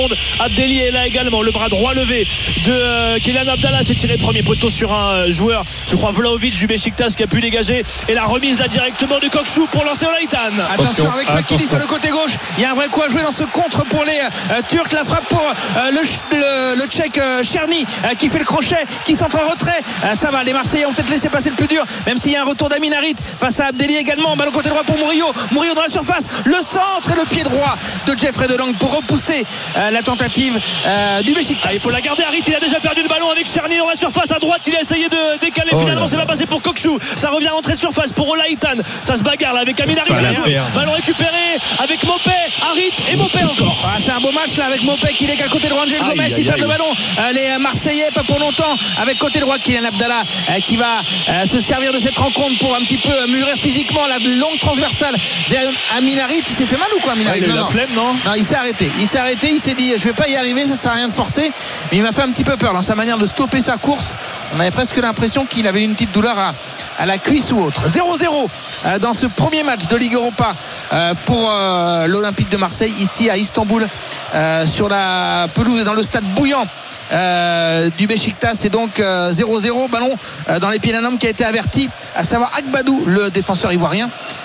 Abdelli est là également, le bras droit levé de Kylian Abdallah, s'est tiré premier poteau sur un joueur, je crois Vlahovic du Beşiktaş, qui a pu dégager, et la remise là directement de Gökçe pour lancer Olaytan. Attention avec Fakili sur le côté gauche, il y a un vrai coup à jouer dans ce contre pour les Turcs. La frappe pour le Tchèque Černý qui fait le crochet, qui centre en retrait. Ça va, les Marseillais ont peut-être laissé passer le plus dur, même s'il y a un retour d'Amin Harit face à Abdelli également. Ballon côté droit pour Murillo dans la surface, le centre et le pied droit de Jeffrey Delang pour repousser la tentative du Beşiktaş. Il faut la garder. Harit, il a déjà perdu le ballon avec Černý dans la surface à droite, il a essayé de décaler, finalement c'est pas passé pour Gökçe. Ça revient à entrée de surface pour Olaytan, ça se bagarre là avec Amin Harit. Ballon récupéré avec Mopé, Harit et Mopé encore. C'est un beau match là avec Mopé qui est qu'à côté droit. Angel Gomez, il perd le ballon. Les Marseillais pas pour longtemps avec côté droit Kylian Abdallah qui va se servir de cette rencontre pour un petit peu mûrir physiquement la longue transversale vers Amin Harit. Il s'est fait mal ou quoi Amin Harit? Il a la flemme, non, il s'est arrêté, il s'est dit je vais pas y arriver, ça sert à rien de forcer, mais il m'a fait un petit peu peur dans sa manière de stopper sa course. On avait presque l'impression qu'il avait une petite douleur à la cuisse ou autre. 0-0 dans ce premier match de Ligue Europa pour l'Olympique de Marseille ici à Istanbul, sur la pelouse dans le stade bouillant du Beşiktaş. C'est donc 0-0, ballon dans les pieds d'un homme qui a été averti, à savoir Akbadou, le défenseur ivoirien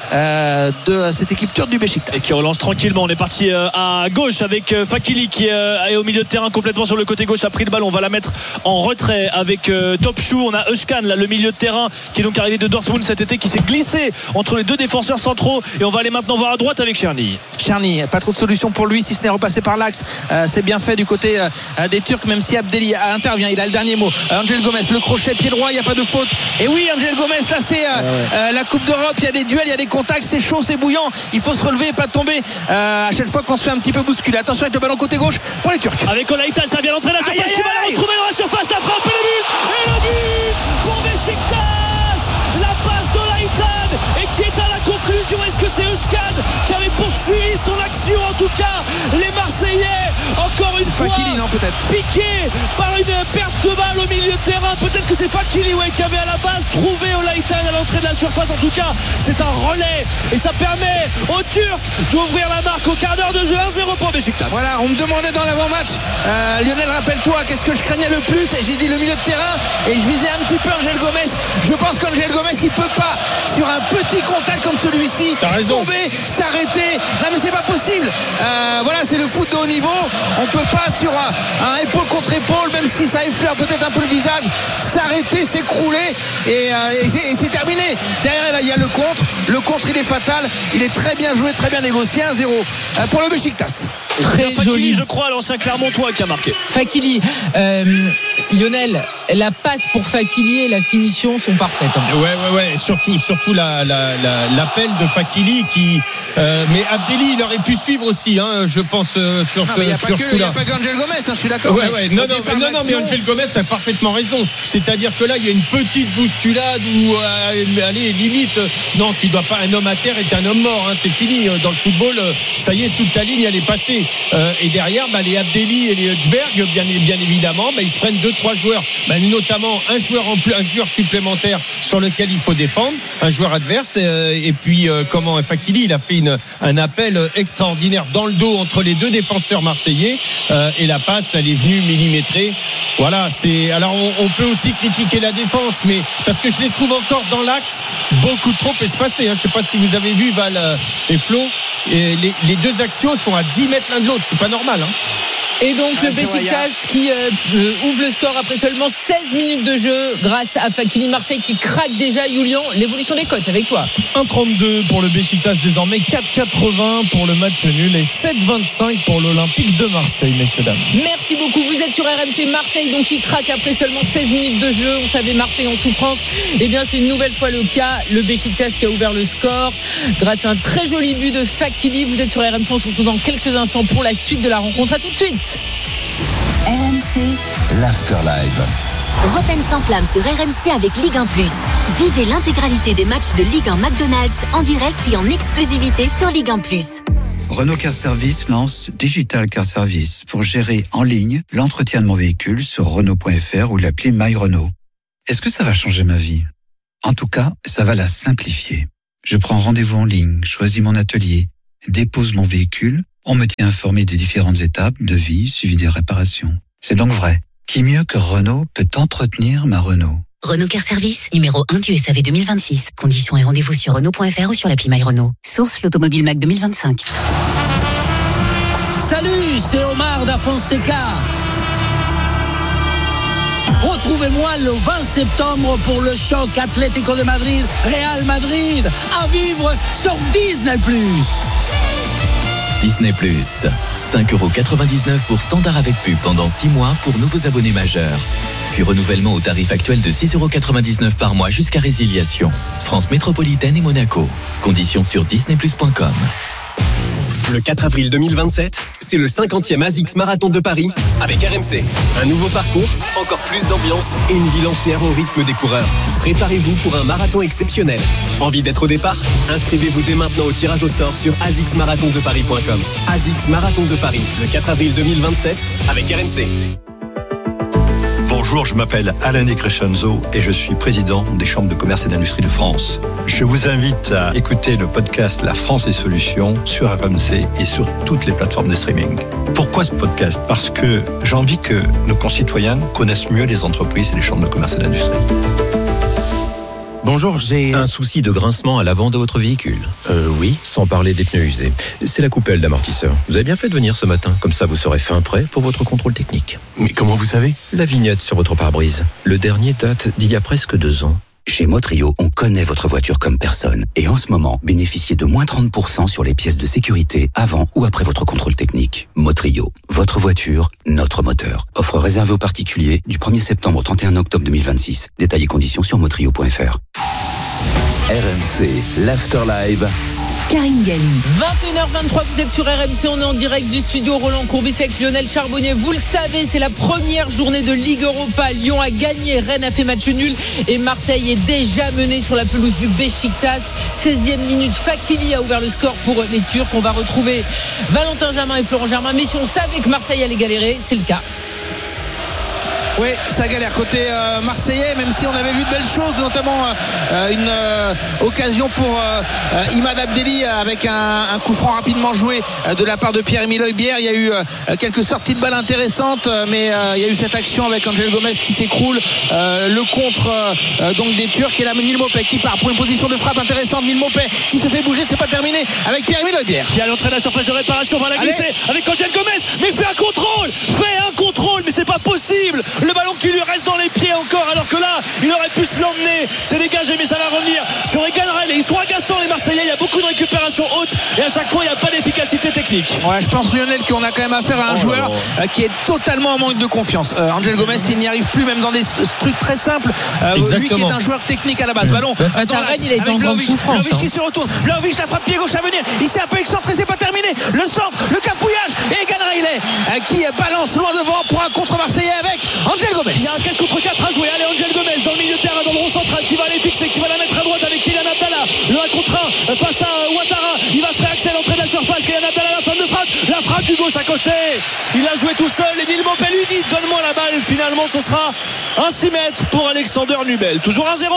de cette équipe turque du Beşiktaş, et qui relance tranquillement. On est parti à gauche avec Fakili qui est au milieu de terrain complètement sur le côté gauche, a pris le ballon, on va la mettre en retrait avec Topçu. On a Özcan là, le milieu de terrain qui est donc arrivé de Dortmund cet été, qui s'est glissé entre les deux défenseurs centraux, et on va aller maintenant voir à droite avec Černý, pas trop de solution pour lui si ce n'est repasser par l'axe. C'est bien fait du côté des Turcs, même si Abdelli intervient, il a le dernier mot. Angel Gomez, le crochet pied droit, il n'y a pas de faute, et oui Angel Gomez là c'est la Coupe d'Europe, il y a des duels, il y a des contacts, c'est chaud, c'est bouillant, il faut se relever et pas tomber à chaque fois qu'on se fait un petit peu bousculer. Attention avec le ballon côté gauche pour les Turcs avec Olaytan, ça vient d'entrer dans la surface, qui va la retrouver dans la surface, la frappe et le but pour Beşiktaş, la passe d'Olaytan, et qui est à la conclusion. Est-ce que c'est Özcan qui avait poursuivi son action? En tout cas les Marseillais encore une fois piqués par une perte de balle au milieu de terrain. Peut-être que c'est Fakili qui avait à la base trouvé Olaytan à l'entrée de la surface. En tout cas c'est un relais et ça permet aux Turcs d'ouvrir la marque au quart d'heure de jeu. 1-0 pour Beşiktaş. Voilà, on me demandait dans l'avant-match Lionel, rappelle-toi qu'est-ce que je craignais le plus, et j'ai dit le milieu de terrain, et je visais un petit peu Angel Gomez. Je pense qu'Angel Gomez il peut pas sur un petit contact comme celui-ci tomber, s'arrêter. Non mais c'est pas possible. Voilà, c'est le foot de haut niveau. On peut pas sur un épaule contre épaule, même si ça effleure peut-être un peu le visage, s'arrêter, s'écrouler et c'est terminé. Derrière là il y a le contre. Le contre il est fatal. Il est très bien joué, très bien négocié. 1-0 pour le Beşiktaş. Très Fakili, joli. je crois, l'ancien Clermontois qui a marqué. Fakili, Lionel, la passe pour Fakili et la finition sont parfaites. Ouais. Surtout l'appel de Fakili qui. Mais Abdelli, il aurait pu suivre aussi, je pense, sur ce coup-là. Il n'y a pas qu'Angel Gomez, je suis d'accord. Ouais. Non, mais Angel Gomez a parfaitement raison. C'est-à-dire que là, il y a une petite bousculade où, allez, limite, non, tu dois pas. Un homme à terre est un homme mort. C'est fini. Dans le football, ça y est, toute ta ligne, elle est passée. Et derrière, les Abdelli et les Hutchberg, bien évidemment, ils se prennent 2-3 joueurs, notamment un joueur supplémentaire sur lequel il faut défendre, un joueur adverse. Et puis, Fakili, il a fait un appel extraordinaire dans le dos entre les deux défenseurs marseillais, et la passe, elle est venue millimétrée. Voilà, alors on peut aussi critiquer la défense, mais parce que je les trouve encore dans l'axe beaucoup trop espacés. Je ne sais pas si vous avez vu Val et Flo, et les deux actions sont à 10 mètres l'un de l'autre, c'est pas normal. Et donc le Beşiktaş qui ouvre le score après seulement 16 minutes de jeu grâce à Fakili. Marseille qui craque déjà. Julian, l'évolution des cotes avec toi. 1,32 pour le Beşiktaş désormais, 4,80 pour le match nul et 7,25 pour l'Olympique de Marseille, messieurs dames. Merci beaucoup, vous êtes sur RMC. Marseille donc qui craque après seulement 16 minutes de jeu. On savait Marseille en souffrance, et bien c'est une nouvelle fois le cas. Le Beşiktaş qui a ouvert le score grâce à un très joli but de Fakili. Vous êtes sur RMC, on se retrouve dans quelques instants pour la suite de la rencontre. À tout de suite. RMC, l'Afterlive. Roten sans flamme sur RMC avec Ligue 1+. Vivez l'intégralité des matchs de Ligue 1 McDonald's en direct et en exclusivité sur Ligue 1+. Renault Car Service lance Digital Car Service pour gérer en ligne l'entretien de mon véhicule sur Renault.fr ou l'appli My Renault. Est-ce que ça va changer ma vie? En tout cas, ça va la simplifier. Je prends rendez-vous en ligne, choisis mon atelier, dépose mon véhicule, On me tient informé des différentes étapes de vie suivies des réparations. C'est donc vrai. Qui mieux que Renault peut entretenir ma Renault? Renault Care Service, numéro 1 du SAV 2026. Conditions et rendez-vous sur Renault.fr ou sur l'appli MyRenault. Source l'Automobile Mac 2025. Salut, c'est Omar da Fonseca. Retrouvez-moi le 20 septembre pour le choc Atlético de Madrid, Real Madrid, à vivre sur Disney+. Disney+, 5,99€ pour standard avec pub pendant 6 mois pour nouveaux abonnés majeurs. Puis renouvellement au tarif actuel de 6,99€ par mois jusqu'à résiliation. France métropolitaine et Monaco. Conditions sur disneyplus.com. Le 4 avril 2027, c'est le 50e ASICS Marathon de Paris avec RMC. Un nouveau parcours, encore plus d'ambiance et une ville entière au rythme des coureurs. Préparez-vous pour un marathon exceptionnel. Envie d'être au départ? Inscrivez-vous dès maintenant au tirage au sort sur asicsmarathondeparis.com. ASICS Marathon de Paris, le 4 avril 2027 avec RMC. Bonjour, je m'appelle Alain Crescenzo et je suis président des chambres de commerce et d'industrie de France. Je vous invite à écouter le podcast La France et Solutions sur RMC et sur toutes les plateformes de streaming. Pourquoi ce podcast? Parce que j'ai envie que nos concitoyens connaissent mieux les entreprises et les chambres de commerce et d'industrie. Bonjour, j'ai un souci de grincement à l'avant de votre véhicule. Oui. Sans parler des pneus usés. C'est la coupelle d'amortisseur. Vous avez bien fait de venir ce matin. Comme ça, vous serez fin prêt pour votre contrôle technique. Mais comment vous savez? La vignette sur votre pare-brise. Le dernier date d'il y a presque 2 ans. Chez Motrio, on connaît votre voiture comme personne. Et en ce moment, bénéficiez de moins 30% sur les pièces de sécurité avant ou après votre contrôle technique. Motrio, votre voiture, notre moteur. Offre réservée aux particuliers du 1er septembre au 31 octobre 2026. Détails et conditions sur motrio.fr. RMC, l'Afterlive. Karine Galli. 21h23, vous êtes sur RMC, on est en direct du studio Roland Courbis avec Lionel Charbonnier. Vous le savez, c'est la première journée de Ligue Europa. Lyon a gagné, Rennes a fait match nul et Marseille est déjà mené sur la pelouse du Beşiktaş. 16e minute, Fakili a ouvert le score pour les Turcs. On va retrouver Valentin Germain et Florent Germain. Mais si on savait que Marseille allait galérer, c'est le cas. Oui, ça galère côté marseillais, même si on avait vu de belles choses, notamment une occasion pour Imad Abdelli avec un coup franc rapidement joué de la part de Pierre-Emile Højbjerg. Il y a eu quelques sorties de balles intéressantes, mais il y a eu cette action avec Angel Gomez qui s'écroule, le contre donc des Turcs, et là Neil Maupay qui part pour une position de frappe intéressante. Neil Maupay qui se fait bouger, c'est pas terminé avec Pierre-Emile Højbjerg qui à l'entrée de la surface de réparation va la glisser avec Angel Gomez, mais fait un contrôle, mais c'est pas possible. Le ballon qui lui reste dans les pieds encore, alors que là il aurait pu se l'emmener, c'est dégagé, mais ça va revenir sur Egan Riley. Ils sont agaçants les Marseillais, il y a beaucoup de récupération haute et à chaque fois il n'y a pas d'efficacité technique. Ouais, je pense Lionel qu'on a quand même affaire à un joueur qui est totalement en manque de confiance. Angel Gomez, il n'y arrive plus même dans des trucs très simples, lui qui est un joueur technique à la base. Ballon dans l'axe il est avec en grande souffrance. Vlahovic qui se retourne, Vlahovic la frappe pied gauche à venir, il s'est un peu excentré, c'est pas terminé, le centre, le cafouillage et Egan Riley qui balance loin devant pour un contre marseillais avec Angel Gomez. Il y a un 4 contre 4 à jouer. Allez, Angel Gomez dans le milieu de terrain, dans le rond central, qui va aller fixer, qui va la mettre à droite avec Kylian Abdallah. Le 1 contre 1 face à Ouattara. Il va se réaxer à l'entrée de la surface. Kylian Abdallah, la fin de frappe. La frappe du gauche à côté. Il a joué tout seul. Et Neil Maupay lui dit donne-moi la balle. Finalement, ce sera un 6 mètres pour Alexander Nubel. Toujours 1-0.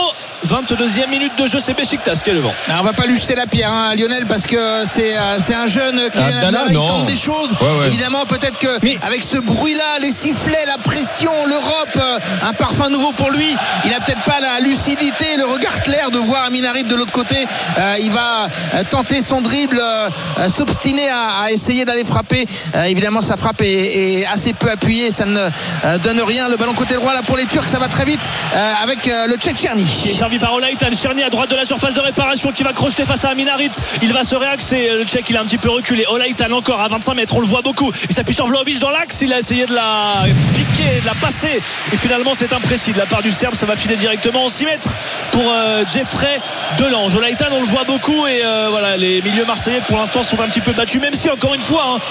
22e minute de jeu, c'est Beşiktaş qui est devant. Alors, on va pas lui jeter la pierre, Lionel, parce que c'est un jeune Kylian Abdallah. Il tente des choses. Évidemment, peut-être que avec ce bruit-là, les sifflets, la pression, l'Europe, un parfum nouveau pour lui. Il a peut-être pas la lucidité, le regard clair de voir Amin Harit de l'autre côté. Il va tenter son dribble, s'obstiner à essayer d'aller frapper. Évidemment, sa frappe est assez peu appuyée, ça ne donne rien. Le ballon côté droit là pour les Turcs, ça va très vite avec le Tchèque Černý. Qui est servi par Olaitan. Černý à droite de la surface de réparation qui va crocheter face à Amin Harit. Il va se réaxer. Le Tchèque, il a un petit peu reculé. Olaitan encore à 25 mètres, on le voit beaucoup. Il s'appuie sur Vlahovic dans l'axe. Il a essayé de la piquer, de la passer. Et finalement, c'est imprécis de la part du Serbe. Ça va filer directement en 6 mètres pour Jeffrey Delange. Olaitan, on le voit beaucoup. Et voilà, les milieux marseillais pour l'instant sont un petit peu battus. Même si, encore une fois,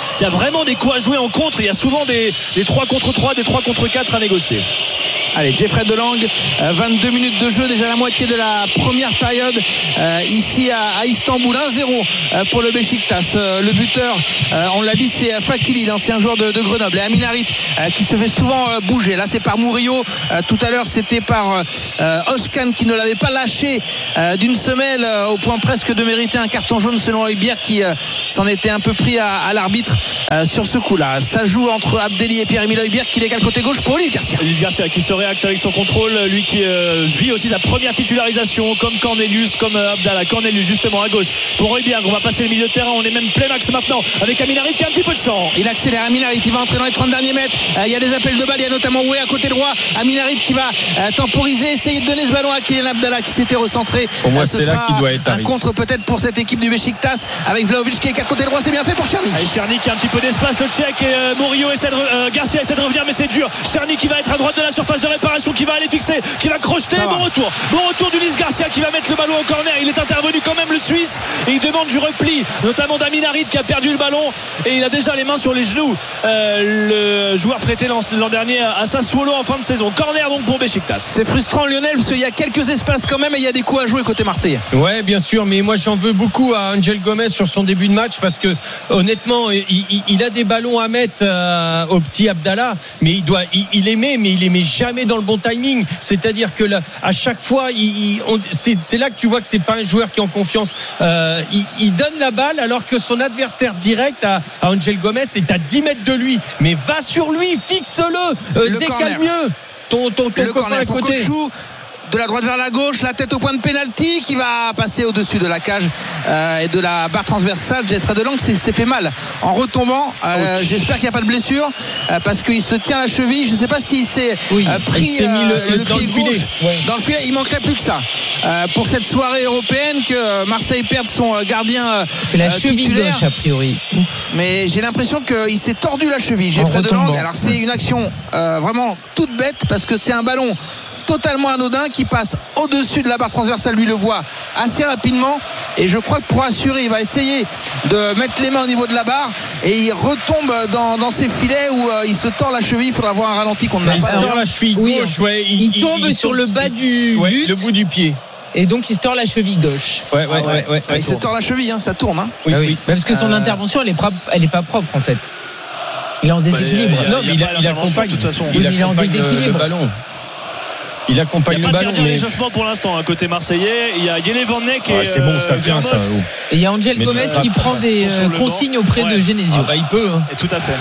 il y a vraiment des coups à jouer en contre. Il y a souvent des 3 contre 3, des 3 contre 4 à négocier. Allez, Jeffrey Delang, 22 minutes de jeu, déjà la moitié de la première période ici à Istanbul. 1-0 pour le Beşiktaş. Le buteur, on l'a dit, c'est Fakili, l'ancien joueur de Grenoble. Et Amin Harit qui se fait souvent bouger. Là, c'est par Murillo. Tout à l'heure, c'était par Özcan qui ne l'avait pas lâché d'une semelle au point presque de mériter un carton jaune selon Heubier qui s'en était un peu pris à l'arbitre sur ce coup-là. Ça joue entre Abdelli et Pierre-Emile Heubier qui décale côté gauche pour Ulysse Garcia. Ulysse Garcia qui se réaxe avec son contrôle, lui qui vit aussi sa première titularisation comme Cornelius, comme Abdallah. Cornelius justement à gauche pour Heubier. On va passer le milieu de terrain, on est même plein axe maintenant avec Amin Harit qui a un petit peu de champ. Il accélère, Amin Harit, il va entrer dans les 30 derniers mètres. Il y a des appels de balles, il y a notamment Oué à côté droit. Amin Harit qui va temporiser, essayer de donner ce ballon à Kylian Abdallah qui s'était recentré. Pour moi, c'est là qu'il doit être un contre peut-être pour cette équipe du Beşiktaş avec Vlahovic qui est à côté droit. C'est bien fait pour Černý. Černý qui a un petit peu d'espace, le Tchèque, et Murillo Garcia essaie de revenir, mais c'est dur. Černý qui va être à droite de la surface de réparation, qui va aller fixer, qui va crocheter. Bon retour d'Ulysse Garcia qui va mettre le ballon au corner. Il est intervenu quand même, le Suisse, et il demande du repli, notamment d'Amin Harit qui a perdu le ballon et il a déjà les mains sur les genoux. Le joueur prêté l'an dernier à Sassuolo en fin de saison. Corner donc pour Beşiktaş. C'est frustrant, Lionel, parce qu'il y a quelques espaces quand même et il y a des coups à jouer côté marseillais. Ouais, bien sûr, mais moi j'en veux beaucoup à Angel Gomez sur son début de match parce que honnêtement il a des ballons à mettre au petit Abdallah, mais il aimait jamais dans le bon timing. C'est-à-dire que là, à chaque fois c'est là que tu vois que c'est pas un joueur qui est en confiance. Il donne la balle alors que son adversaire direct à Angel Gomez est à 10 mètres de lui, mais va sur lui, fixe-le, décale mieux ton copain à côté. Kochou, de la droite vers la gauche, la tête au point de pénalty qui va passer au-dessus de la cage et de la barre transversale. Jeffrey Delang s'est fait mal en retombant. J'espère qu'il n'y a pas de blessure parce qu'il se tient la cheville. Je ne sais pas s'il s'est pris le pied gauche dans le filet. Il manquerait plus que ça pour cette soirée européenne que Marseille perde son gardien. C'est la cheville gauche a priori. Mais j'ai l'impression qu'il s'est tordu la cheville. Jeffrey Delang. Alors c'est une action vraiment toute bête parce que c'est un ballon totalement anodin qui passe au-dessus de la barre transversale. Lui le voit assez rapidement et je crois que pour assurer il va essayer de mettre les mains au niveau de la barre et il retombe dans ses filets où il se tord la cheville. Il faudra avoir un ralenti qu'on ne va pas. Il se tord la cheville gauche, il tombe sur le bas du but, le bout du pied. Et donc il se tord la cheville gauche. Il se tord la cheville, ça tourne. Oui. Parce que son intervention elle est pas propre en fait. Il est en déséquilibre. Non, mais il accompagne de toute façon. Il est en déséquilibre. Le ballon. Il accompagne le ballon. Il y a pas de réchauffement pour l'instant à côté marseillais. Il y a Yele Van Neck et c'est bon, ça tient ça. Et il y a Angel Gomez qui prend des consignes auprès de Genesio. Il peut. Et tout à fait.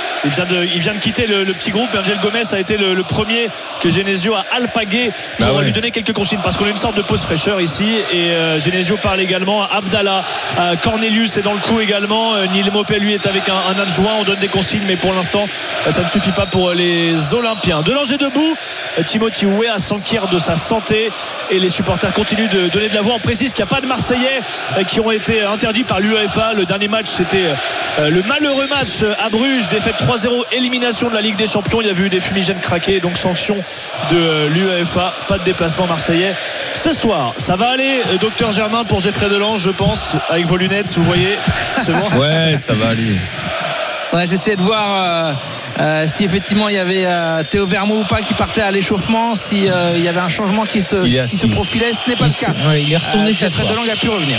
Il vient de quitter le petit groupe. Angel Gomez a été le premier que Genesio a alpagué pour lui donner quelques consignes parce qu'on a une sorte de pause fraîcheur ici et Genesio parle également à Abdallah, Cornelius est dans le coup également. Neil Maupay lui est avec un adjoint. On donne des consignes mais pour l'instant ça ne suffit pas pour les Olympiens. Delange est debout, Timothy Weah s'enquiert de sa santé et les supporters continuent de donner de la voix. On précise qu'il n'y a pas de Marseillais qui ont été interdits par l'UEFA. Le dernier match c'était le malheureux match à Bruges, défaite 3-0, élimination de la Ligue des Champions. Il y a eu des fumigènes craqués, donc sanction de l'UEFA. Pas de déplacement marseillais ce soir. Ça va aller, docteur Germain, pour Jeffrey Delang, je pense, avec vos lunettes, vous voyez, c'est bon. Ouais, ça va aller. J'essayais de voir si effectivement il y avait Théo Vermeau ou pas qui partait à l'échauffement, si il y avait un changement qui se profilait. Ce n'est pas le cas. Il est retourné. Jeffrey Delang a pu revenir.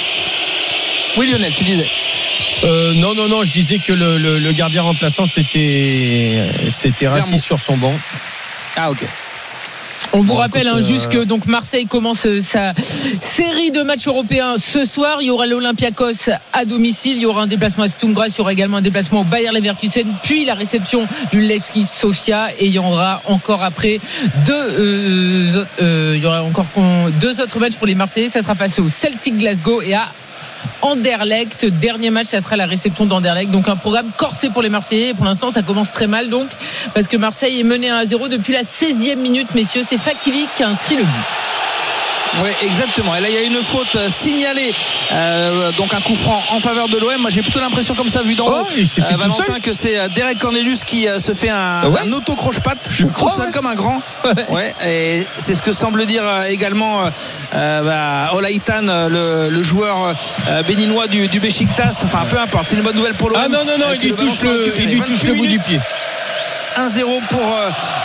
Oui, Lionel, tu disais. Non, je disais que le gardien remplaçant s'était rassis sur son banc. Ah, ok. On vous rappelle juste que donc Marseille commence sa série de matchs européens ce soir. Il y aura l'Olympiakos à domicile, il y aura un déplacement à Sturm Graz, il y aura également un déplacement au Bayer Leverkusen, puis la réception du Levski Sofia et il y aura encore après deux autres matchs pour les Marseillais. Ça sera passé au Celtic Glasgow et à Anderlecht. Dernier match, ça sera la réception d'Anderlecht. Donc un programme corsé pour les Marseillais. Pour l'instant, ça commence très mal donc parce que Marseille est mené 1-0 depuis la 16e minute, messieurs. C'est Fakili qui a inscrit le but. Oui, exactement. Et là, il y a une faute signalée, donc un coup franc en faveur de l'OM. Moi, j'ai plutôt l'impression comme ça, vu d'en haut, Valentin, que c'est Derek Cornelius qui se fait un auto-croche-patte, comme un grand. Ouais, et c'est ce que semble dire également Olaitan, le joueur béninois du Beşiktaş. Enfin, peu importe, c'est une bonne nouvelle pour l'OM. Ah non, il lui touche le bout du pied. 1-0 pour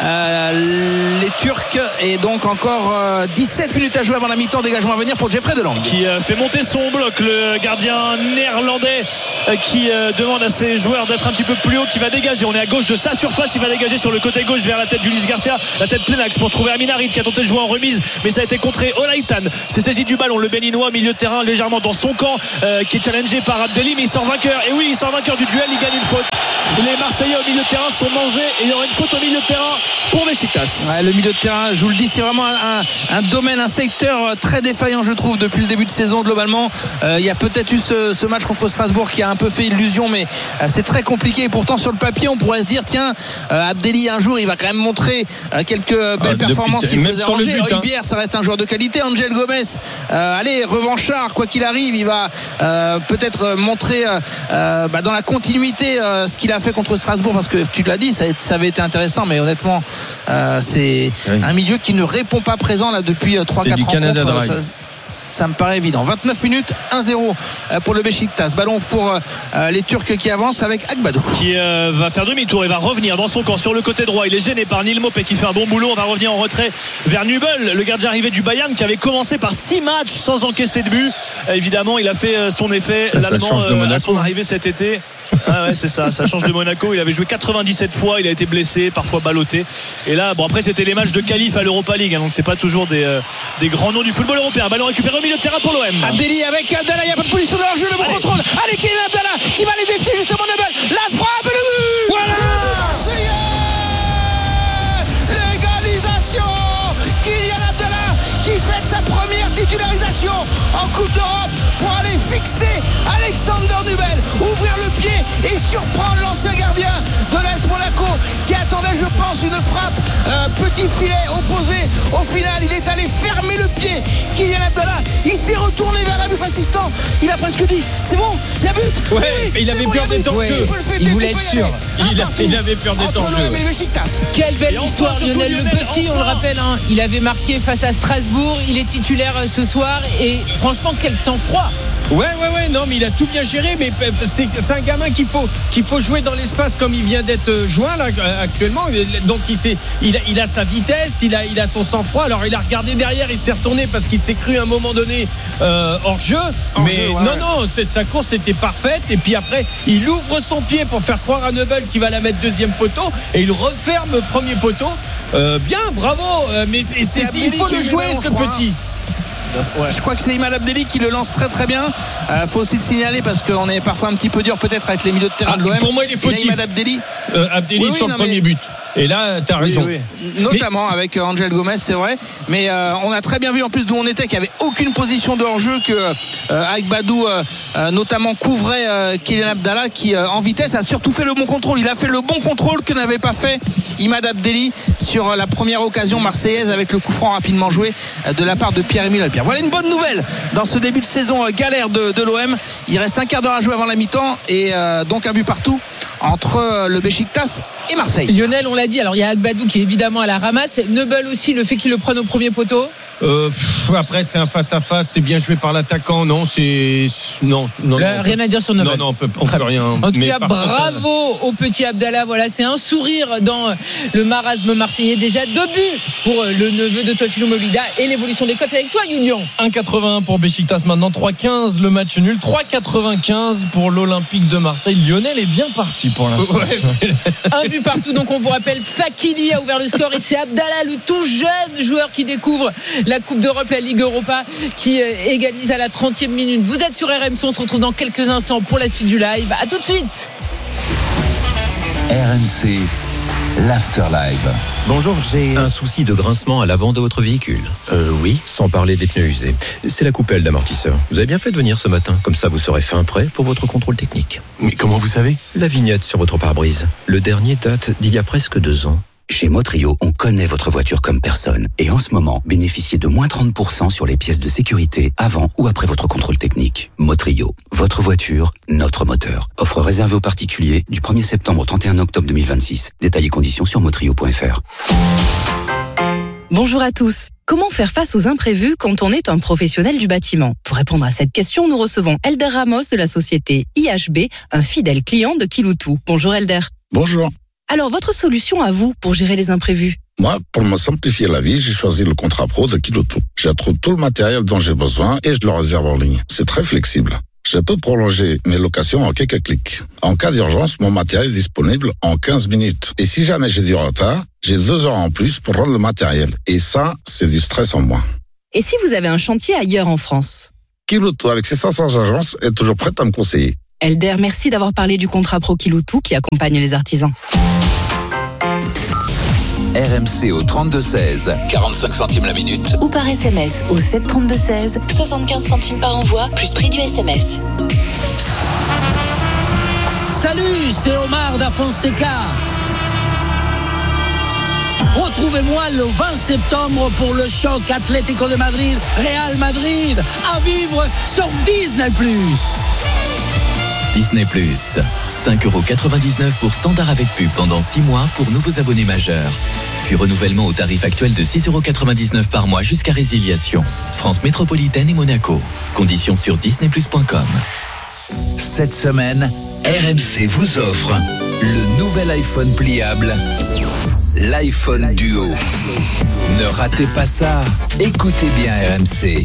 les Turcs, et donc encore 17 minutes à jouer avant la mi-temps. Dégagement à venir pour Jeffrey Delang qui fait monter son bloc, le gardien néerlandais qui demande à ses joueurs d'être un petit peu plus haut, qui va dégager. On est à gauche de sa surface, il va dégager sur le côté gauche vers la tête d'Ulysse Garcia, la tête pleine axe pour trouver Amin Harit qui a tenté de jouer en remise, mais ça a été contré. Olaitan s'est saisi du ballon, le béninois milieu de terrain légèrement dans son camp, qui est challengé par Abdelli, mais il sort vainqueur. Et oui, il sort vainqueur du duel, il gagne une faute. Les Marseillais au milieu de terrain sont mangés, et il y aura une faute au milieu de terrain pour Beşiktaş. Ouais, le milieu de terrain, je vous le dis, c'est vraiment un domaine, un secteur très défaillant, je trouve, depuis le début de saison. Globalement, il y a peut-être eu ce match contre Strasbourg qui a un peu fait illusion, mais c'est très compliqué. Et pourtant, sur le papier, on pourrait se dire, tiens, Abdelli, un jour, il va quand même montrer quelques belles performances qui faisait ranger. Ribière, ça reste un joueur de qualité. Angel Gomez, allez, revanchard, quoi qu'il arrive, il va peut-être montrer dans la continuité ce qu'il a fait contre Strasbourg, parce que tu l'as dit, ça avait été intéressant, mais honnêtement c'est un milieu qui ne répond pas présent là depuis 3-4 rencontres. Ça me paraît évident. 29 minutes, 1-0 pour le Beşiktaş. Ballon pour les Turcs qui avancent avec Agbadou. Qui va faire demi-tour et va revenir dans son camp sur le côté droit. Il est gêné par Neil Mopé qui fait un bon boulot. On va revenir en retrait vers Nubel, le gardien arrivé du Bayern, qui avait commencé par 6 matchs sans encaisser de but. Évidemment, il a fait son effet. L'Allemand à son arrivée cet été. Ah ouais, c'est ça change de Monaco. Il avait joué 97 fois, il a été blessé, parfois ballotté. Et là, après c'était les matchs de qualif à l'Europa League, donc c'est pas toujours des grands noms du football européen. Ballon récupéré au milieu de terrain pour l'OM. Abdelli avec Abdallah, il n'y a pas de position de leur jeu, le bon contrôle. Allez, Kylian Abdallah qui va les défier justement Nubel. La frappe et le but. Voilà, l'égalisation. Kylian Abdallah qui fête sa première titularisation en Coupe d'Europe pour aller fixer Alexander Nubel, ouvrir le pied et surprendre l'ancien gardien de l'AS Monaco qui attendait, je pense, une frappe petit filet opposé. Au final, il est allé fermer le pied. Kylian Abdallah, il s'est retourné vers l'arbitre assistant, il a presque dit c'est bon, il y a but. Ouais, mais il avait peur des temps de jeu. Il voulait être sûr. Il avait peur des temps de jeu. Quelle belle histoire, Lionel. Le petit, on le rappelle, il avait marqué face à Strasbourg, il est titulaire ce soir, et franchement, quel sang-froid. Ouais, non, mais il a tout bien géré, mais c'est un gamin qu'il faut jouer dans l'espace comme il vient d'être joint là actuellement. Donc il a sa vitesse, il a son sang-froid. Alors il a regardé derrière, il s'est retourné parce qu'il s'est cru à un moment donné hors jeu. Non, sa course était parfaite. Et puis après, il ouvre son pied pour faire croire à Nubel qu'il va la mettre deuxième poteau, et il referme premier poteau. Bien, bravo. Mais il faut le jouer, ce petit. Ouais. Je crois que c'est Imad Abdelli qui le lance très très bien. Faut aussi le signaler parce qu'on est parfois un petit peu dur peut-être avec les milieux de terrain de l'OM. Pour moi, il est fautif. Imad Abdelli, sur le premier but. Et là, t'as raison. Oui. Notamment avec Angel Gomez, c'est vrai. Mais on a très bien vu en plus d'où on était qu'il n'y avait aucune position de hors-jeu, que Agbadou notamment couvrait Kylian Abdallah qui en vitesse a surtout fait le bon contrôle. Il a fait le bon contrôle que n'avait pas fait Imad Abdelli sur la première occasion marseillaise avec le coup franc rapidement joué de la part de Pierre-Emile Alpierre. Voilà une bonne nouvelle dans ce début de saison galère de l'OM. Il reste un quart d'heure à jouer avant la mi-temps et donc un but partout entre le Beşiktaş et Marseille. Lionel, on l'a dit, alors il y a Agbadou qui est évidemment à la ramasse, Nubel aussi, le fait qu'il le prenne au premier poteau. Après c'est un face-à-face, c'est bien joué par l'attaquant. Non, rien à dire sur Nubel. Non, on peut rien. En tout cas, bravo au petit Abdallah. Voilà, c'est un sourire dans le marasme marseillais. Déjà 2 buts pour le neveu de Teofilo Mawlida. Et l'évolution des cotes avec toi, Union. 1,81 pour Beşiktaş maintenant, 3,15 le match nul, 3,95 pour l'Olympique de Marseille. Lionel est bien parti pour l'instant. Un but partout, donc on vous rappelle, Fakili a ouvert le score et c'est Abdallah, le tout jeune joueur qui découvre la Coupe d'Europe, la Ligue Europa, qui égalise à la 30e minute. Vous êtes sur RMC, on se retrouve dans quelques instants pour la suite du live. À tout de suite. RMC, l'After Live. Bonjour, j'ai un souci de grincement à l'avant de votre véhicule. Oui, sans parler des pneus usés. C'est la coupelle d'amortisseur. Vous avez bien fait de venir ce matin, comme ça vous serez fin prêt pour votre contrôle technique. Mais comment vous savez ? La vignette sur votre pare-brise. Le dernier date d'il y a presque 2 ans. Chez Motrio, on connaît votre voiture comme personne. Et en ce moment, bénéficiez de moins 30% sur les pièces de sécurité avant ou après votre contrôle technique. Motrio, votre voiture, notre moteur. Offre réservée aux particuliers du 1er septembre au 31 octobre 2026. Détails et conditions sur motrio.fr. Bonjour à tous. Comment faire face aux imprévus quand on est un professionnel du bâtiment ? Pour répondre à cette question, nous recevons Elder Ramos de la société IHB, un fidèle client de Kiloutou. Bonjour Elder. Bonjour. Alors, votre solution à vous pour gérer les imprévus ? Moi, pour me simplifier la vie, j'ai choisi le contrat pro de Kiloutou. J'attrouve tout le matériel dont j'ai besoin et je le réserve en ligne. C'est très flexible. Je peux prolonger mes locations en quelques clics. En cas d'urgence, mon matériel est disponible en 15 minutes. Et si jamais j'ai du retard, j'ai 2 heures en plus pour rendre le matériel. Et ça, c'est du stress en moins. Et si vous avez un chantier ailleurs en France ? Kiloutou, avec ses 500 agences, est toujours prête à me conseiller. Elder, merci d'avoir parlé du contrat pro Kiloutou qui accompagne les artisans. RMC au 32-16, 45 centimes la minute. Ou par SMS au 732-16, 75 centimes par envoi, plus prix du SMS. Salut, c'est Omar da Fonseca. Retrouvez-moi le 20 septembre pour le choc Atlético de Madrid, Real Madrid, à vivre sur Disney+. Disney+, 5,99€ pour standard avec pub pendant 6 mois pour nouveaux abonnés majeurs. Puis renouvellement au tarif actuel de 6,99€ par mois jusqu'à résiliation. France Métropolitaine et Monaco. Conditions sur disneyplus.com. Cette semaine, RMC vous offre le nouvel iPhone pliable, l'iPhone Duo. Ne ratez pas ça, écoutez bien RMC.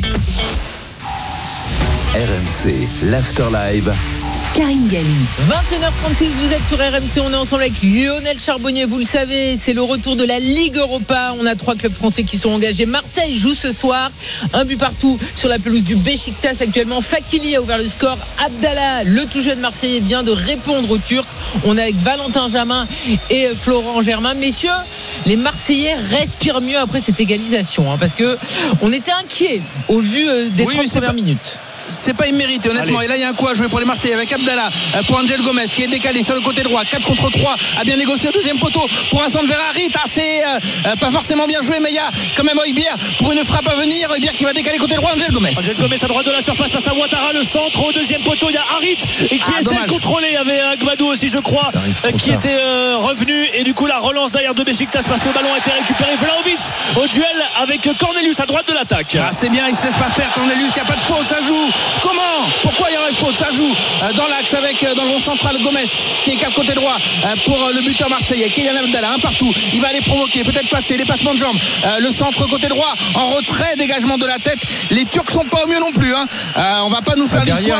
RMC, l'After Live. Karine Galli. 21h36, vous êtes sur RMC, on est ensemble avec Lionel Charbonnier, vous le savez, c'est le retour de la Ligue Europa. On a 3 clubs français qui sont engagés. Marseille joue ce soir, 1 but partout sur la pelouse du Beşiktaş actuellement. Fakili a ouvert le score. Abdallah, le tout jeune Marseillais, vient de répondre aux Turcs. On est avec Valentin Jamin et Florent Germain. Messieurs, les Marseillais respirent mieux après cette égalisation, parce que on était inquiets au vu des 30 premières minutes. C'est pas immérité honnêtement. Et là il y a un coup à jouer pour les Marseillais avec Abdallah pour Angel Gomez qui est décalé sur le côté droit. 4 contre 3 a bien négocié au deuxième poteau pour un centre vers Harit. C'est pas forcément bien joué, mais il y a quand même Højbjerg pour une frappe à venir. Højbjerg qui va décaler côté droit. Angel Gomez à droite de la surface face à Ouattara. Le centre au deuxième poteau, il y a Harit et qui essaie de contrôler. Il y avait Gbadou aussi je crois qui était revenu, et du coup la relance derrière de Beşiktaş parce que le ballon a été récupéré. Vlahovic au duel avec Cornelius à droite de l'attaque. C'est bien, il se laisse pas faire Cornelius. Il n'y a pas de faute, ça joue. Comment ? Pourquoi il y aurait faute ? Ça joue dans l'axe avec dans le rond central Gomez qui est côté droit pour le buteur marseillais Kylian Abdallah, un partout. Il va aller provoquer, peut-être passer, les passements de jambes. Le centre côté droit en retrait, dégagement de la tête. Les Turcs sont pas au mieux non plus. On va pas nous faire l'histoire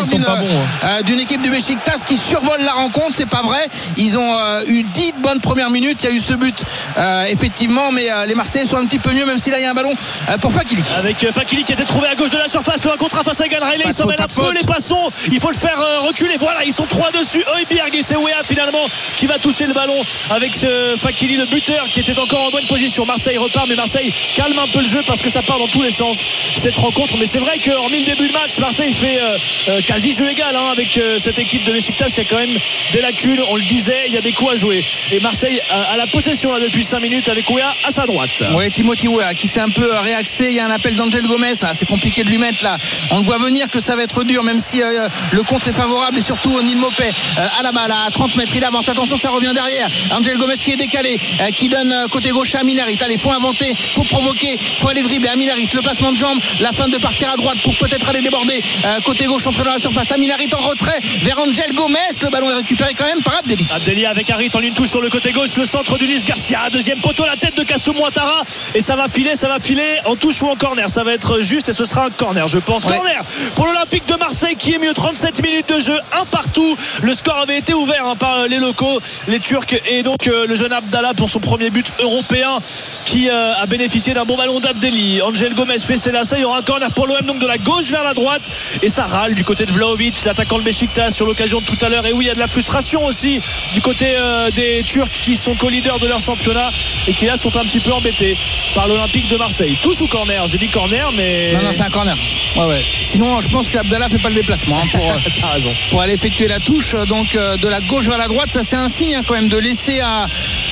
d'une équipe du Beşiktaş qui survole la rencontre. C'est pas vrai. Ils ont eu 10 bonnes premières minutes. Il y a eu ce but effectivement, mais les Marseillais sont un petit peu mieux, même si là il y a un ballon pour Fakili. Avec Fakili qui était trouvé à gauche de la surface, un contre face à Galraï. Il s'en mêle un peu les passons, il faut le faire reculer. Voilà, ils sont 3 dessus. Højbjerg et c'est Wea finalement qui va toucher le ballon avec ce Fakili, le buteur qui était encore en bonne position. Marseille repart, mais Marseille calme un peu le jeu parce que ça part dans tous les sens cette rencontre. Mais c'est vrai qu'hormis le début de match, Marseille fait quasi jeu égal avec cette équipe de Beşiktaş. Il y a quand même des lacunes, on le disait, il y a des coups à jouer. Et Marseille a la possession là, depuis 5 minutes avec Wea à sa droite. Oui, Timothy Wea qui s'est un peu réaxé. Il y a un appel d'Angel Gomez, c'est compliqué de lui mettre là. On le voit venir que ça va être dur, même si le contre est favorable, et surtout Neil Maupay à la balle à 30 mètres, il avance, attention ça revient derrière. Angel Gomez qui est décalé, qui donne côté gauche à Aminarit. Allez, faut inventer, faut provoquer, faut aller dribbler. Aminarit, le passement de jambe, la fin de partir à droite pour peut-être aller déborder côté gauche, entrer dans la surface. Aminarit en retrait vers Angel Gomez, le ballon est récupéré quand même par Abdelli. Abdelli avec Harit en ligne touche sur le côté gauche, le centre d'Unis Garcia, deuxième poteau, la tête de Kassoum Ouattara, et ça va filer en touche ou en corner. Ça va être juste et ce sera un corner, je pense. Corner pour l'Olympique de Marseille qui est mieux. 37 minutes de jeu, un partout. Le score avait été ouvert par les locaux, les Turcs, et donc le jeune Abdallah pour son premier but européen qui a bénéficié d'un bon ballon d'Abdelli. Angel Gomez fait ses lacets, il y aura un corner pour l'OM, donc de la gauche vers la droite, et ça râle du côté de Vlahovic, l'attaquant de Beşiktaş, sur l'occasion de tout à l'heure. Et oui, il y a de la frustration aussi du côté des Turcs qui sont co-leaders de leur championnat et qui là sont un petit peu embêtés par l'Olympique de Marseille. Touche ou corner ? J'ai dit corner, mais non, c'est un corner. Ouais. Sinon je pense qu'Abdallah fait pas le déplacement pour aller effectuer la touche, donc de la gauche vers la droite. Ça c'est un signe quand même de laisser à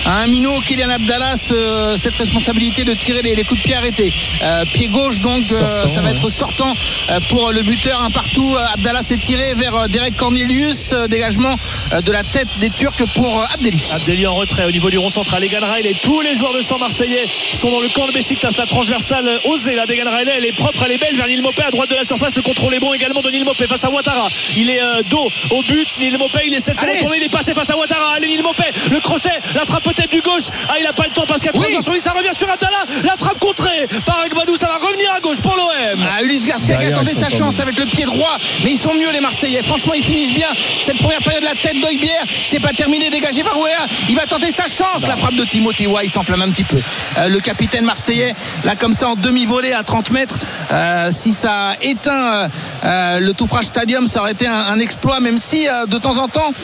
à un minot, Kylian Abdallah, cette responsabilité de tirer les coups de pied arrêtés. Pied gauche, donc ça va être sortant pour le buteur, un partout. Abdallah s'est tiré vers Derek Cornelius, dégagement de la tête des Turcs pour Abdelli. Abdelli en retrait au niveau du rond central. Egan Riley, tous les joueurs de champ marseillais sont dans le camp de Beşiktaş. La transversale osée là d'Egan Riley, elle est propre, elle est belle vers Neil Maupay à droite de la surface. Le contrôle est bon également de Neil Maupay face à Ouattara. Il est dos au but. Neil Maupay, il essaie de se retourner, il est passé face à Ouattara. Allez, Neil Maupay, le crochet, la frappe peut-être du gauche. Ah, il n'a pas le temps parce qu'il y a 3 sur lui. Ça revient sur Abdallah. La frappe contrée par Agbadou, ça va revenir à gauche pour l'OM. Ulysse Garcia qui attendait sa chance avec le pied droit, mais ils sont mieux les Marseillais. Franchement, ils finissent bien cette première période. La tête d'Højbjerg, c'est pas terminé, dégagé par Weah. Il va tenter sa chance. La frappe de Timothy Weah, il s'enflamme un petit peu. Le capitaine marseillais, là comme ça en demi-volée à 30 mètres. Si ça éteint le Tüpraş Stadium, ça aurait été un exploit, même si de temps en temps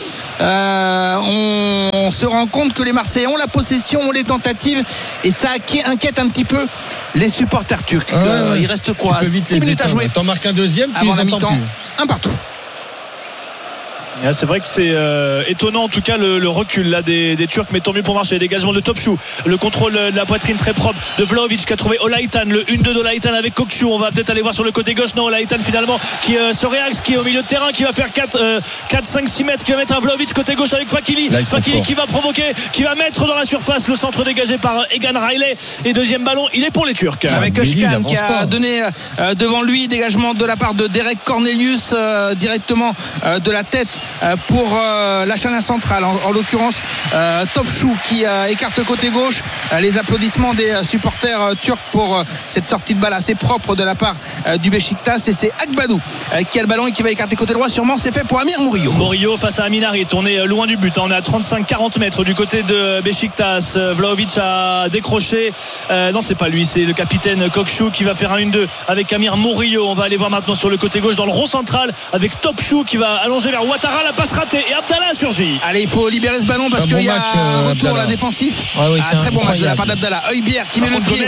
on se rend compte que les Marseillais ont la possession, ont les tentatives, et ça inquiète un petit peu les supporters turcs. Il reste quoi, 6 minutes à jouer. T'en marques un deuxième, avant la mi-temps, un partout. C'est vrai que c'est étonnant en tout cas le recul là des Turcs, mais tant mieux pour Marseille. Dégagement de Topçu, le contrôle de la poitrine très propre de Vlahovic qui a trouvé Olaitan, le 1-2 d'Olaitan avec Kokçu. On va peut-être aller voir sur le côté gauche. Non, Olaitan finalement qui se réaxe, qui est au milieu de terrain, qui va faire 4, 5, 6 mètres, qui va mettre un Vlahovic côté gauche avec Fakili. Fakili qui va provoquer, qui va mettre dans la surface, le centre dégagé par Egan Riley, et deuxième ballon, il est pour les Turcs. Avec Özcan qui a donné devant lui, dégagement de la part de Derek Cornelius directement de la tête pour la charnière centrale, en l'occurrence Topçu qui écarte côté gauche. Les applaudissements des supporters turcs pour cette sortie de balle assez propre de la part du Beşiktaş, et c'est Agbadou qui a le ballon et qui va écarter côté droit. Sûrement c'est fait pour Amir Murillo. Murillo face à Amin Harit, on est loin du but, on est à 35-40 mètres du côté de Beşiktaş. Vlahovic a décroché, non c'est pas lui, c'est le capitaine Kokçu qui va faire un 1-2 avec Amir Murillo. On va aller voir maintenant sur le côté gauche dans le rond central avec Topçu qui va allonger vers Ouattara. La passe ratée et Abdallah surgit. Allez, il faut libérer ce ballon parce qu'il y a un retour là défensif. Très bon match de la part d'Abdallah. Højbjerg qui met le pied.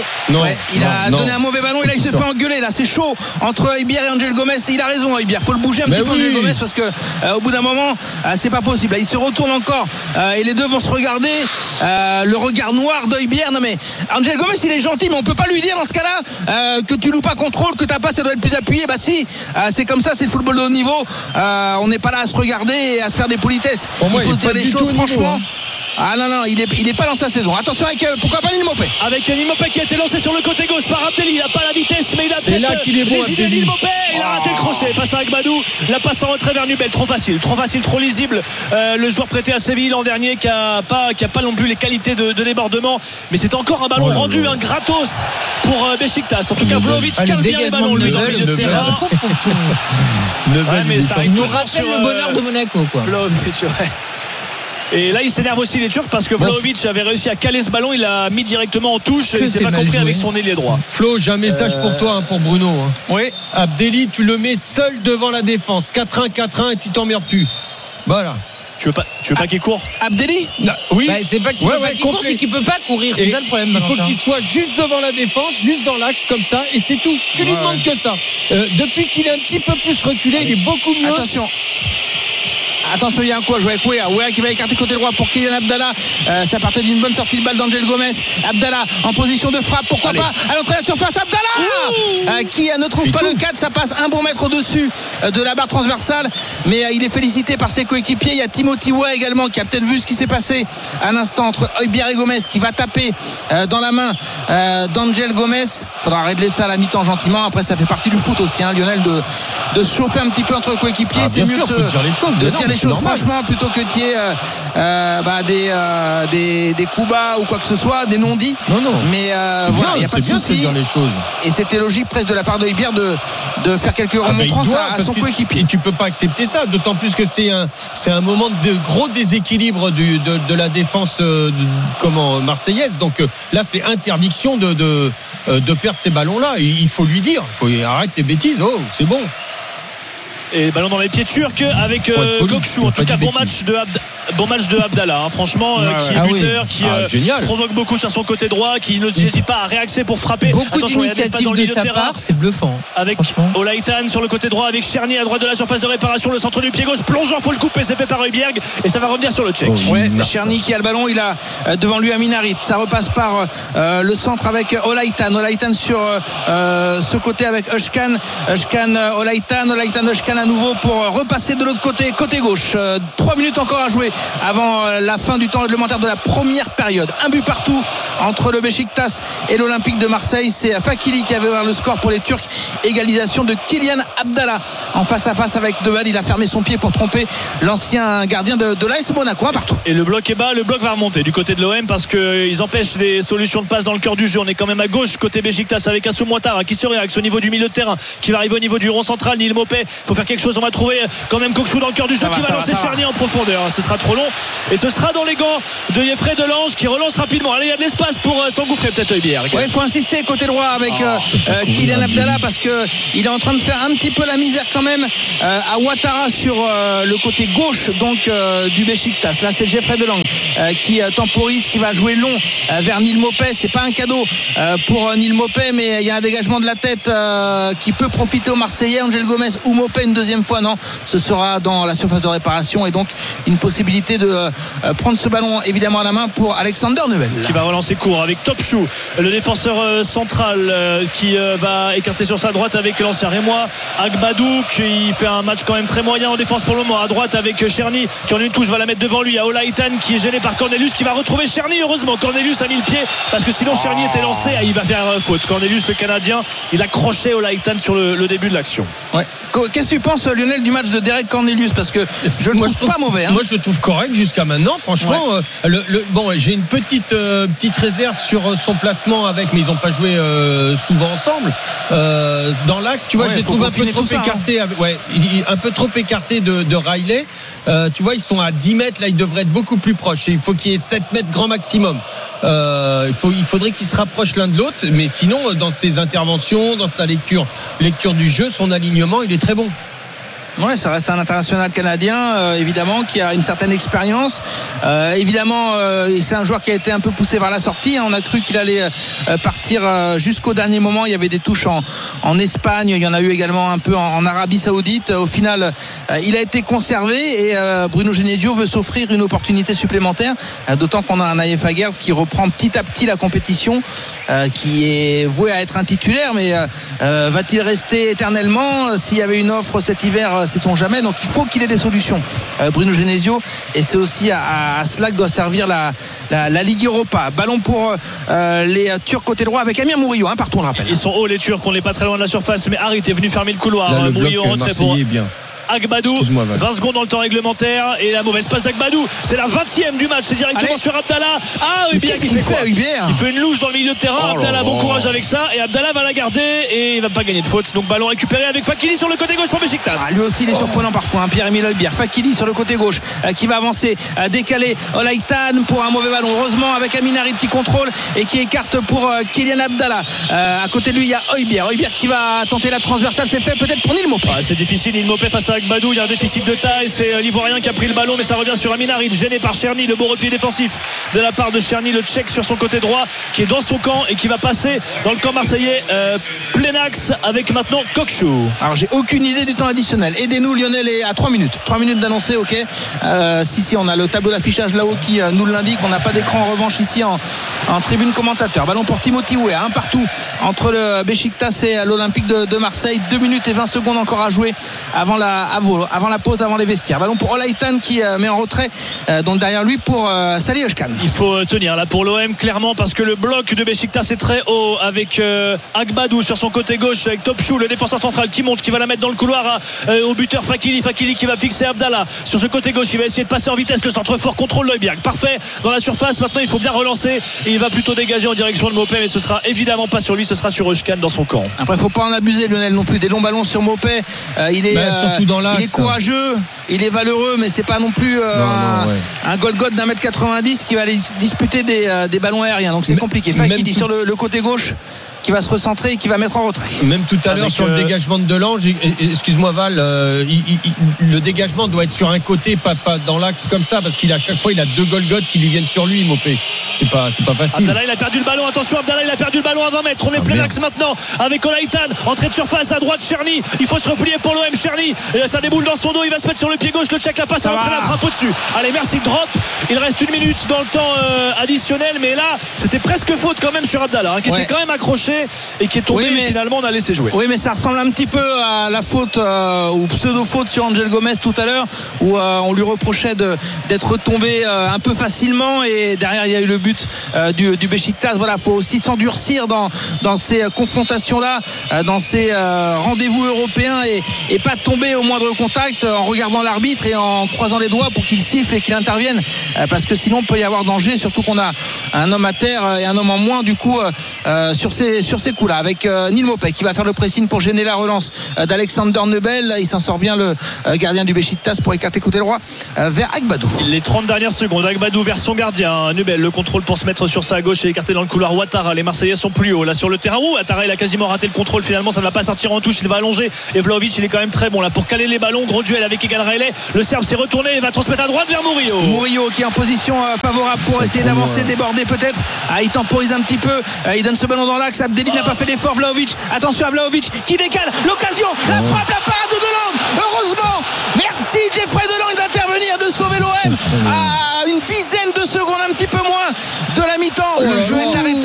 Il a donné un mauvais ballon et là il se fait engueuler. Là c'est chaud entre Højbjerg et Angel Gomez. Il a raison Højbjerg, faut le bouger un petit peu Angel Gomez parce que au bout d'un moment c'est pas possible. Là, il se retourne encore et les deux vont se regarder. Le regard noir d'Højbjerg. Non mais Angel Gomez il est gentil, mais on peut pas lui dire dans ce cas-là que tu loues pas contrôle, que ta passe elle doit être plus appuyée. Bah si, c'est comme ça, c'est le football de haut niveau. On n'est pas là à se regarder et à se faire des politesses. Pour moi, il faut se dire les choses franchement. Ah non, il est pas dans sa saison. Attention avec pourquoi pas Neil Maupay. Avec Neil Maupay qui a été lancé sur le côté gauche par Abdelli. Il n'a pas la vitesse, mais il a c'est là qu'il est bon, Neil Maupay. Il a raté le crochet face à Agbadou. La passe en retrait vers Nubel. Trop facile, trop lisible. Le joueur prêté à Séville l'an dernier qui a pas non plus les qualités de débordement. Mais c'est encore un ballon rendu gratos pour Beşiktaş. En tout cas, Vlahovic calme bien les ballons lui dans le milieu de terrain. Mais ça arrive toujours sur le bonheur de Monaco, quoi. Vlahovic, ouais. Et là il s'énerve aussi les Turcs parce que Vlahovic avait réussi à caler ce ballon, il l'a mis directement en touche, il s'est pas compris avec son ailier droit. Flo, j'ai un message pour toi, pour Bruno. Oui. Abdelli, tu le mets seul devant la défense, 4-1 et tu t'emmerdes plus. Voilà. Tu veux pas qu'il court? Abdelli? Oui. C'est pas qu'il peut pas qu'il court, c'est qu'il peut pas courir. C'est ça le problème. Il faut qu'il soit juste devant la défense, juste dans l'axe comme ça, et c'est tout. Tu lui demandes que ça. Depuis qu'il est un petit peu plus reculé, il est beaucoup mieux. Attention, il y a un coup à jouer avec Weah qui va écarter côté droit pour Kylian Abdallah. Ça partait d'une bonne sortie de balle d'Angel Gomez. Abdallah en position de frappe, pourquoi pas à l'entrée de la surface. Abdallah qui ne trouve pas le 4, ça passe un bon mètre au-dessus de la barre transversale, mais il est félicité par ses coéquipiers. Il y a Timothy Weah également qui a peut-être vu ce qui s'est passé à l'instant entre Højbjerg et Gomez, qui va taper dans la main d'Angel Gomez. Faudra régler ça à la mi-temps gentiment. Après ça fait partie du foot aussi, Lionel, de se chauffer un petit peu entre coéquipiers. C'est mieux de dire les choses franchement, plutôt que qu'il y ait des coups bas ou quoi que ce soit, des non-dits. Mais voilà, il n'y a pas de souci. Et c'était logique presque de la part de Højbjerg de faire quelques remontrances à son coéquipier. Et tu peux pas accepter ça, d'autant plus que c'est un moment de gros déséquilibre de la défense marseillaise. Donc là, c'est interdiction de perdre ces ballons-là. Il faut lui dire, arrête tes bêtises. C'est bon. Et ballon dans les pieds turcs avec Kokçu. En tout cas, bon match de bon match de Abdallah, hein, franchement, qui est buteur, qui provoque beaucoup sur son côté droit, qui n'hésite pas à réaxer pour frapper. Beaucoup d'initiatives de sa part, c'est bluffant. Avec Olaïtan sur le côté droit, avec Cherny à droite de la surface de réparation, le centre du pied gauche plongeant, faut le couper, c'est fait par Højbjerg et ça va revenir sur le Tchèque. Cherny qui a le ballon, il a devant lui Amin Harit, ça repasse par le centre avec Olaïtan sur ce côté avec Özcan, Olaïtan Özcan à nouveau pour repasser de l'autre côté gauche. 3 minutes encore à jouer avant la fin du temps réglementaire de la première période. Un but partout entre le Beşiktaş et l'Olympique de Marseille. C'est Fakili qui avait ouvert le score pour les Turcs. Égalisation de Kylian Abdallah en face à face avec Deval. Il a fermé son pied pour tromper l'ancien gardien de l'AS Monaco. Un partout. Et le bloc est bas, le bloc va remonter du côté de l'OM parce qu'ils empêchent les solutions de passe dans le cœur du jeu. On est quand même à gauche côté Beşiktaş avec Assou Ouattara qui se réaxe au niveau du milieu de terrain, qui va arriver au niveau du rond central. Neil Maupay, faut faire quelque chose. On va trouver quand même Kokshu dans le cœur du jeu qui va lancer Cherny en profondeur. Ce sera trop long et ce sera dans les gants de Jeffrey Delange qui relance rapidement. Allez, il y a de l'espace pour s'engouffrer peut-être Højbjerg. Il faut insister côté droit avec Kylian Abdallah parce qu'il est en train de faire un petit peu la misère quand même à Ouattara sur le côté gauche donc du Beşiktaş. Là c'est Jeffrey Delange qui temporise, qui va jouer long vers Neil Maupay. C'est pas un cadeau pour Neil Maupay, mais il y a un dégagement de la tête qui peut profiter aux Marseillais. Angel Gomez ou Maupay une deuxième fois, non, ce sera dans la surface de réparation et donc une possibilité de prendre ce ballon évidemment à la main pour Alexander Nubel qui va relancer court avec Topchou, le défenseur central qui va écarter sur sa droite avec l'ancien Rémois Agbadou qui fait un match quand même très moyen en défense pour le moment. À droite avec Cherny qui en une touche va la mettre devant lui, à Olaïtan qui est gêné par Cornelius qui va retrouver Cherny. Heureusement Cornelius a mis le pied parce que sinon Cherny était lancé, il va faire faute. Cornelius le Canadien, il a croché Olaïtan sur le début de l'action. Qu'est-ce que tu penses Lionel du match de Derek Cornelius, parce que je le trouve pas mauvais, hein. Moi je le trouve correct jusqu'à maintenant franchement. Bon, j'ai une petite réserve sur son placement avec, mais ils n'ont pas joué souvent ensemble dans l'axe, tu vois. Je les trouve un peu trop écartés, un peu trop écartés de Riley. Tu vois, ils sont à 10 mètres, là ils devraient être beaucoup plus proches. Il faut qu'il y ait 7 mètres grand maximum. Il faudrait qu'ils se rapprochent l'un de l'autre, mais sinon dans ses interventions, dans sa lecture du jeu, son alignement, il est très bon. Ouais, ça reste un international canadien, évidemment, qui a une certaine expérience. Évidemment, c'est un joueur qui a été un peu poussé vers la sortie. On a cru qu'il allait partir jusqu'au dernier moment. Il y avait des touches en Espagne. Il y en a eu également un peu en Arabie Saoudite. Au final, il a été conservé et Bruno Genesio veut s'offrir une opportunité supplémentaire. D'autant qu'on a un Naïef Aguerd qui reprend petit à petit la compétition, qui est voué à être un titulaire. Mais va-t-il rester éternellement? S'il y avait une offre cet hiver, sait-on jamais. Donc il faut qu'il ait des solutions, Bruno Genesio, et c'est aussi à cela que doit servir la Ligue Europa. Ballon pour les Turcs côté droit avec Amir Murillo, partout on le rappelle. Ils sont hauts les Turcs, on n'est pas très loin de la surface, mais Harit est venu fermer le couloir. Là, le Murillo bloc en retrait pour bien. Agbadou, 20 secondes dans le temps réglementaire et la mauvaise passe d'Agbadou, c'est la 20e du match, c'est directement sur Abdallah. Højbjerg, il fait quoi? Il fait une louche dans le milieu de terrain. Abdallah, bon courage avec ça, et Abdallah va la garder et il va pas gagner de faute. Donc ballon récupéré avec Fakili sur le côté gauche pour Beşiktaş. Lui aussi il est surprenant parfois, Pierre-Emile Højbjerg. Fakili sur le côté gauche qui va avancer, décaler Olaïtan pour un mauvais ballon, heureusement avec Amin Harit qui contrôle et qui écarte pour Kylian Abdallah. À côté de lui il y a Højbjerg qui va tenter la transversale, c'est fait peut-être pour Neil Maupay. C'est difficile, Neil Maupay face à Agbadou, il y a un déficit de taille, c'est l'Ivoirien qui a pris le ballon, mais ça revient sur Amin Harit, gêné par Cherny. Le beau repli défensif de la part de Cherny, le Tchèque sur son côté droit qui est dans son camp et qui va passer dans le camp marseillais plein axe avec maintenant Kokshu. Alors j'ai aucune idée du temps additionnel, aidez-nous Lionel, est à 3 minutes d'annoncer. Ok, si on a le tableau d'affichage là-haut qui nous l'indique. On n'a pas d'écran en revanche ici en tribune commentateur. Ballon pour Timothy Weah, un partout entre le Beşiktaş et l'Olympique de Marseille. 2 minutes et 20 secondes encore à jouer avant la pause, avant les vestiaires. Ballon pour Olaïtan qui met en retrait donc derrière lui pour Salih Özcan. Il faut tenir là pour l'OM clairement, parce que le bloc de Beşiktaş est très haut avec Agbadou sur son côté gauche, avec Topchou le défenseur central qui monte, qui va la mettre dans le couloir au buteur Fakili qui va fixer Abdallah sur ce côté gauche. Il va essayer de passer en vitesse, le centre fort, contrôle Højbjerg, parfait dans la surface. Maintenant il faut bien relancer et il va plutôt dégager en direction de Maupay, mais ce sera évidemment pas sur lui, ce sera sur Özcan dans son camp. Après il faut pas en abuser Lionel non plus, des longs ballons sur Maupay. Il est surtout dans l'axe, il est courageux, il est valeureux, mais c'est pas non plus un Golgoth d'1m90 qui va aller disputer des ballons aériens, donc c'est compliqué. Fakili sur le côté gauche qui va se recentrer et qui va mettre en retrait. Même tout à l'heure sur le dégagement de Delange, excuse-moi Val, le dégagement doit être sur un côté, pas dans l'axe comme ça, parce qu'à chaque fois il a 2 Golgoth qui lui viennent sur lui, Mopé. C'est pas facile. Abdallah, il a perdu le ballon, attention, Abdallah, il a perdu le ballon à 20 mètres. On est plein axe maintenant avec Olaïtan, entrée de surface à droite, Cherny, il faut se replier pour l'OM. Cherny, ça déboule dans son dos, il va se mettre sur le pied gauche, le check la passe, avant la frappe au-dessus. Allez, merci, drop. Il reste 1 minute dans le temps additionnel, mais là c'était presque faute quand même sur Abdallah, qui était quand même accroché et qui est tombé, mais finalement on a laissé jouer. Oui, mais ça ressemble un petit peu à la faute ou pseudo-faute sur Angel Gomez tout à l'heure, où on lui reprochait d'être tombé un peu facilement, et derrière il y a eu le but du Beşiktaş. Voilà, faut aussi s'endurcir dans ces confrontations-là, dans ces rendez-vous européens, et pas tomber au moindre contact en regardant l'arbitre et en croisant les doigts pour qu'il siffle et qu'il intervienne, parce que sinon il peut y avoir danger, surtout qu'on a un homme à terre et un homme en moins du coup sur ces coups-là, avec Neil Maupay qui va faire le pressing pour gêner la relance d'Alexander Nubel. Il s'en sort bien, le gardien du Beşiktaş, pour écarter côté droit vers Agbadou. Les 30 dernières secondes, Agbadou vers son gardien Nubel, le contrôle pour se mettre sur sa gauche et écarter dans le couloir Ouattara. Les Marseillais sont plus haut là sur le terrain. Ouattara, il a quasiment raté le contrôle, finalement ça ne va pas sortir en touche, il va allonger, et Vlahovic il est quand même très bon là pour caler les ballons. Gros duel avec Egan Riley, le Serbe s'est retourné et va transmettre à droite vers Murillo qui est en position favorable pour essayer d'avancer, déborder peut-être. Il temporise un petit peu, il donne ce ballon dans l'axe. Abdelli n'a pas fait d'effort. Vlahovic, attention à Vlahovic qui décale l'occasion, la frappe, la parade de Delande. Heureusement, merci Jeffrey Delande d'intervenir, de sauver l'OM à une dizaine de secondes, un petit peu moins de la mi-temps. Le jeu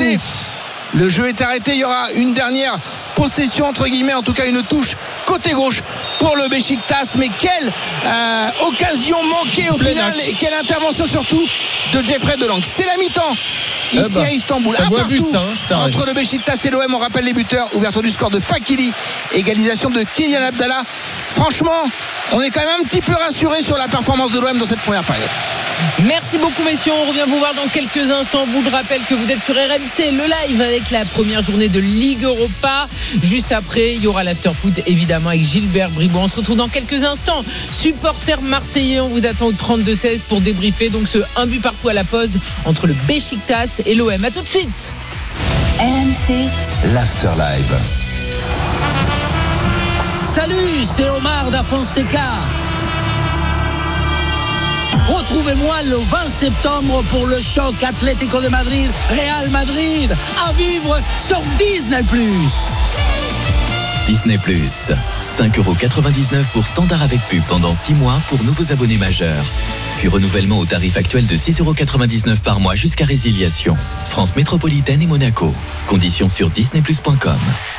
est arrêté. Il y aura une dernière possession entre guillemets, en tout cas une touche côté gauche pour le Beşiktaş. Mais quelle occasion manquée au final, et quelle intervention surtout de Jeffrey Delande. C'est la mi-temps ici à Istanbul, un partout entre le Beşiktaş et l'OM. On rappelle les buteurs: ouverture du score de Fakili, égalisation de Kylian Abdallah. Franchement, on est quand même un petit peu rassuré sur la performance de l'OM dans cette première période. Merci beaucoup messieurs, on revient vous voir dans quelques instants. Vous le rappelle que vous êtes sur RMC, le live avec la première journée de Ligue Europa. Juste après, il y aura l'after-foot évidemment avec Gilbert Bribois. On se retrouve dans quelques instants. Supporters marseillais, on vous attend au 32-16 pour débriefer donc ce 1 but partout à la pause entre le Beşiktaş et l'OM. A tout de suite. RMC, l'after-live. Salut, c'est Omar da Fonseca. Retrouvez-moi le 20 septembre pour le choc Atlético de Madrid, Real Madrid, à vivre sur Disney+. Disney+, 5,99€ pour standard avec pub pendant 6 mois pour nouveaux abonnés majeurs. Puis renouvellement au tarif actuel de 6,99€ par mois jusqu'à résiliation. France Métropolitaine et Monaco. Conditions sur disneyplus.com.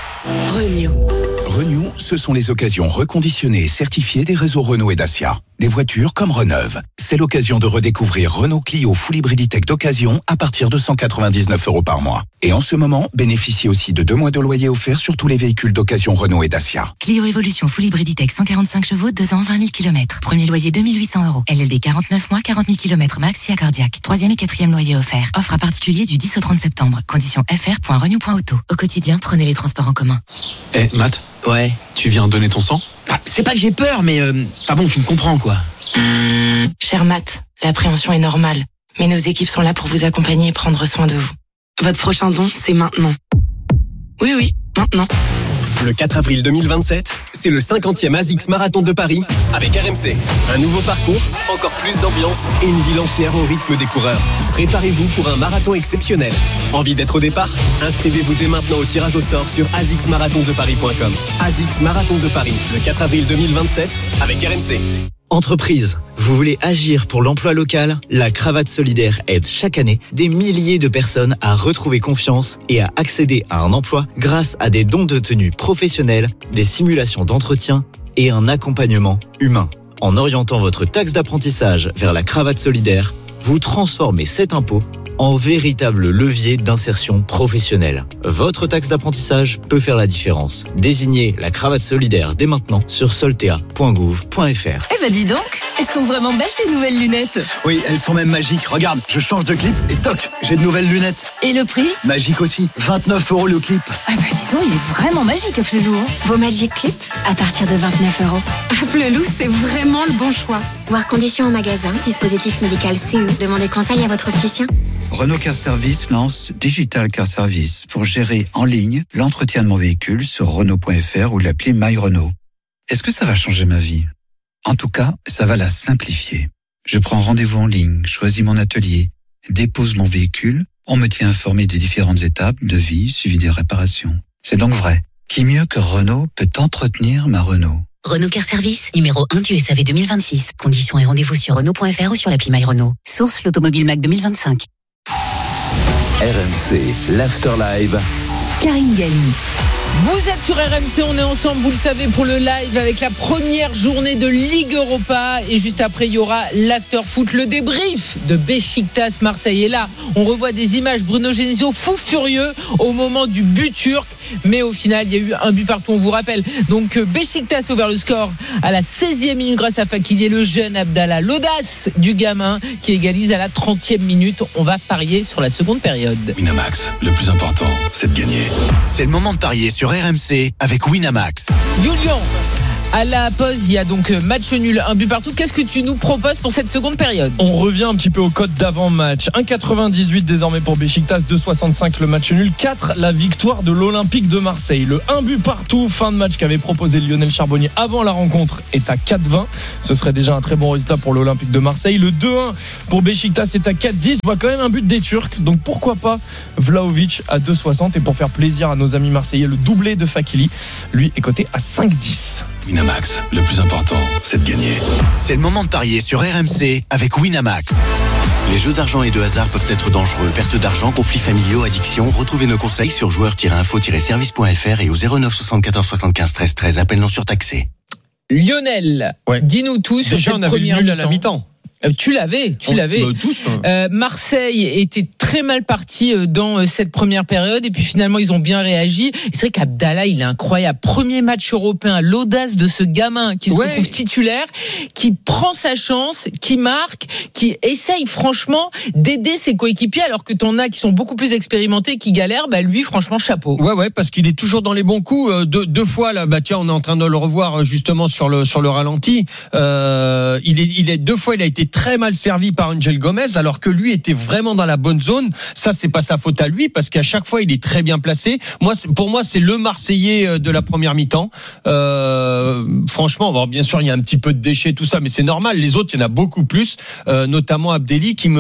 Renew, ce sont les occasions reconditionnées et certifiées des réseaux Renault et Dacia. Des voitures comme Reneuve. C'est l'occasion de redécouvrir Renault Clio Full Hybrid Tech d'occasion à partir de 199€ par mois. Et en ce moment, bénéficiez aussi de 2 mois de loyer offerts sur tous les véhicules d'occasion Renault et Dacia. Clio Evolution Full Hybrid Tech 145 chevaux, 2 ans, 20 000 km. Premier loyer 2 800€. LLD 49 mois, 40 000 km max, SIA cardiaque. 3e et 4e loyer offert. Offre à particulier du 10 au 30 septembre. Conditions fr.renew.auto. Au quotidien, prenez les transports en commun. Matt. Ouais. Tu viens donner ton sang ? C'est pas que j'ai peur, mais bon, tu me comprends quoi. Cher Matt, l'appréhension est normale, mais nos équipes sont là pour vous accompagner et prendre soin de vous. Votre prochain don, c'est maintenant. Oui, maintenant. Le 4 avril 2027, c'est le 50e ASICS Marathon de Paris avec RMC. Un nouveau parcours, encore plus d'ambiance et une ville entière au rythme des coureurs. Préparez-vous pour un marathon exceptionnel. Envie d'être au départ ? Inscrivez-vous dès maintenant au tirage au sort sur asicsmarathondeparis.com. ASICS Marathon de Paris, le 4 avril 2027 avec RMC. Entreprise, vous voulez agir pour l'emploi local ? La Cravate Solidaire aide chaque année des milliers de personnes à retrouver confiance et à accéder à un emploi grâce à des dons de tenue professionnels, des simulations d'entretien et un accompagnement humain. En orientant votre taxe d'apprentissage vers la Cravate Solidaire, vous transformez cet impôt en véritable levier d'insertion professionnelle. Votre taxe d'apprentissage peut faire la différence. Désignez la Cravate Solidaire dès maintenant sur soltea.gouv.fr. Eh ben dis donc, elles sont vraiment belles tes nouvelles lunettes. Oui, elles sont même magiques. Regarde, je change de clip et toc, j'ai de nouvelles lunettes. Et le prix ? Magique aussi, 29€ le clip. Ah bah dis donc, il est vraiment magique Afflelou. Vos Magic Clips à partir de 29€. Afflelou, c'est vraiment le bon choix. Voir conditions en magasin, dispositif médical CE. Demandez conseil à votre opticien. Renault Car Service lance Digital Car Service pour gérer en ligne l'entretien de mon véhicule sur Renault.fr ou l'appli My Renault. Est-ce que ça va changer ma vie ? En tout cas, ça va la simplifier. Je prends rendez-vous en ligne, choisis mon atelier, dépose mon véhicule, on me tient informé des différentes étapes, devis, suivi des réparations. C'est donc vrai. Qui mieux que Renault peut entretenir ma Renault ? Renault Car Service, numéro 1 du SAV 2026. Conditions et rendez-vous sur Renault.fr ou sur l'appli My Renault. Source l'Automobile Mac 2025. RMC, l'After Live. Karine Galli. Vous êtes sur RMC, on est ensemble, vous le savez, pour le live avec la première journée de Ligue Europa. Et juste après, il y aura l'After Foot, le débrief de Beşiktaş Marseille. Et là, on revoit des images, Bruno Genesio fou furieux au moment du but turc. Mais au final, il y a eu un but partout, on vous rappelle. Donc Beşiktaş a ouvert le score à la 16e minute grâce à Fakili et le jeune Abdallah. L'audace du gamin qui égalise à la 30e minute. On va parier sur la seconde période. Winamax, le plus important, c'est de gagner. C'est le moment de parier sur RMC avec Winamax. Julian, à la pause, il y a donc match nul, un but partout. Qu'est-ce que tu nous proposes pour cette seconde période ? On revient un petit peu au code d'avant-match. 1,98 désormais pour Beşiktaş, 2,65 le match nul, 4 la victoire de l'Olympique de Marseille. Le 1 but partout, fin de match qu'avait proposé Lionel Charbonnier avant la rencontre est à 4,20. Ce serait déjà un très bon résultat pour l'Olympique de Marseille. Le 2-1 pour Beşiktaş est à 4,10. Je vois quand même un but des Turcs, donc pourquoi pas Vlahovic à 2,60. Et pour faire plaisir à nos amis marseillais, le doublé de Fakili, lui est coté à 5,10. Winamax, le plus important, c'est de gagner. C'est le moment de parier sur RMC avec Winamax. Les jeux d'argent et de hasard peuvent être dangereux. Perte d'argent, conflits familiaux, addiction. Retrouvez nos conseils sur joueurs-info-service.fr et au 09 74 75 13 13. Appel non surtaxé. Lionel, dis-nous tout sur déjà, cette on avait première le nul mi-temps. à la mi-temps. Tu l'avais. Tous. Marseille était très mal parti dans cette première période et puis finalement ils ont bien réagi. Et c'est vrai qu'Abdallah, il est incroyable. Premier match européen, l'audace de ce gamin qui se retrouve titulaire, qui prend sa chance, qui marque, qui essaye franchement d'aider ses coéquipiers alors que t'en as qui sont beaucoup plus expérimentés, qui galèrent. Bah lui, franchement, chapeau. Ouais, parce qu'il est toujours dans les bons coups. Deux fois là, tiens, on est en train de le revoir justement sur le ralenti. Il est 2 fois, il a été très mal servi par Angel Gomez, alors que lui était vraiment dans la bonne zone. Ça, c'est pas sa faute à lui, parce qu'à chaque fois, il est très bien placé. Pour moi, c'est le Marseillais de la première mi-temps. Franchement, bon, bien sûr, il y a un petit peu de déchets, tout ça, mais c'est normal. Les autres, il y en a beaucoup plus, notamment Abdelli, qui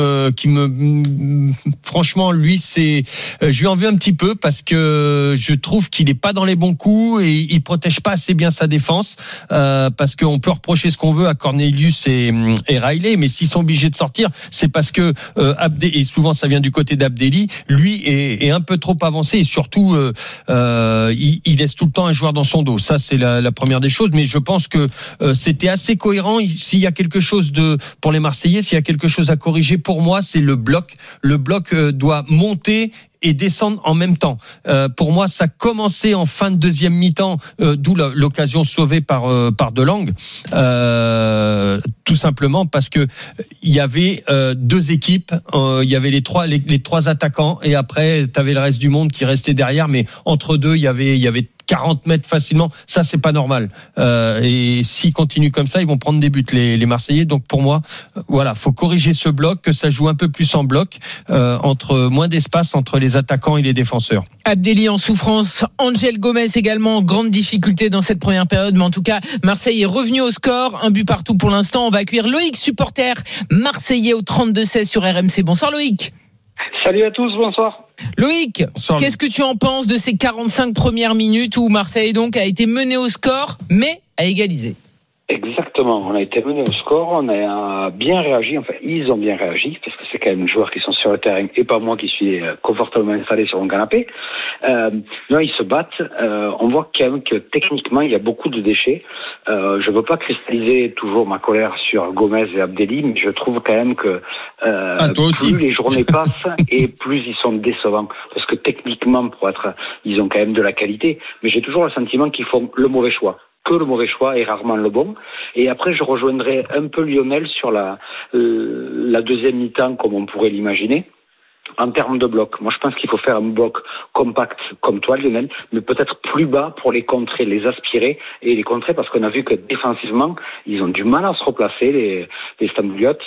me, franchement, lui, je lui en veux un petit peu, parce que je trouve qu'il est pas dans les bons coups et il protège pas assez bien sa défense, parce qu'on peut reprocher ce qu'on veut à Cornelius et Riley, mais s'ils sont obligés de sortir, c'est parce que et souvent ça vient du côté d'Abdelli, lui est un peu trop avancé et surtout il laisse tout le temps un joueur dans son dos. Ça, c'est la première des choses, mais je pense que c'était assez cohérent. S'il y a quelque chose pour les Marseillais, s'il y a quelque chose à corriger, pour moi, c'est le bloc. Le bloc doit monter et descendre en même temps. Pour moi, ça commençait en fin de deuxième mi-temps, d'où l'occasion sauvée par Delangue, tout simplement parce que il y avait 2 équipes, il y avait les trois attaquants et après tu avais le reste du monde qui restait derrière, mais entre deux il y avait 40 mètres facilement. Ça, c'est pas normal. Et s'ils continuent comme ça, ils vont prendre des buts, les Marseillais. Donc pour moi, voilà, faut corriger ce bloc, que ça joue un peu plus en bloc, entre moins d'espace entre les attaquants et les défenseurs. Abdelli en souffrance, Angel Gomez également en grande difficulté dans cette première période, mais en tout cas, Marseille est revenu au score, un but partout pour l'instant. On va accueillir Loïc, supporter marseillais au 32-16 sur RMC. Bonsoir Loïc. Salut à tous, bonsoir. Loïc, qu'est-ce que tu en penses de ces 45 premières minutes où Marseille donc a été mené au score, mais a égalisé? Exactement, on a été mené au score, on a bien réagi, enfin ils ont bien réagi, parce que c'est quand même les joueurs qui sont sur le terrain et pas moi qui suis confortablement installé sur mon canapé. Non, ils se battent, on voit quand même que techniquement il y a beaucoup de déchets. Je veux pas cristalliser toujours ma colère sur Gomez et Abdelli, mais je trouve quand même que plus les journées passent et plus ils sont décevants, parce que techniquement ils ont quand même de la qualité, mais j'ai toujours le sentiment qu'ils font le mauvais choix. Que le mauvais choix et rarement le bon. Et après, je rejoindrai un peu Lionel sur la deuxième mi-temps, comme on pourrait l'imaginer. En termes de bloc, moi je pense qu'il faut faire un bloc compact comme toi Lionel, mais peut-être plus bas pour les contrer, les aspirer parce qu'on a vu que défensivement ils ont du mal à se replacer les Stambouliotes,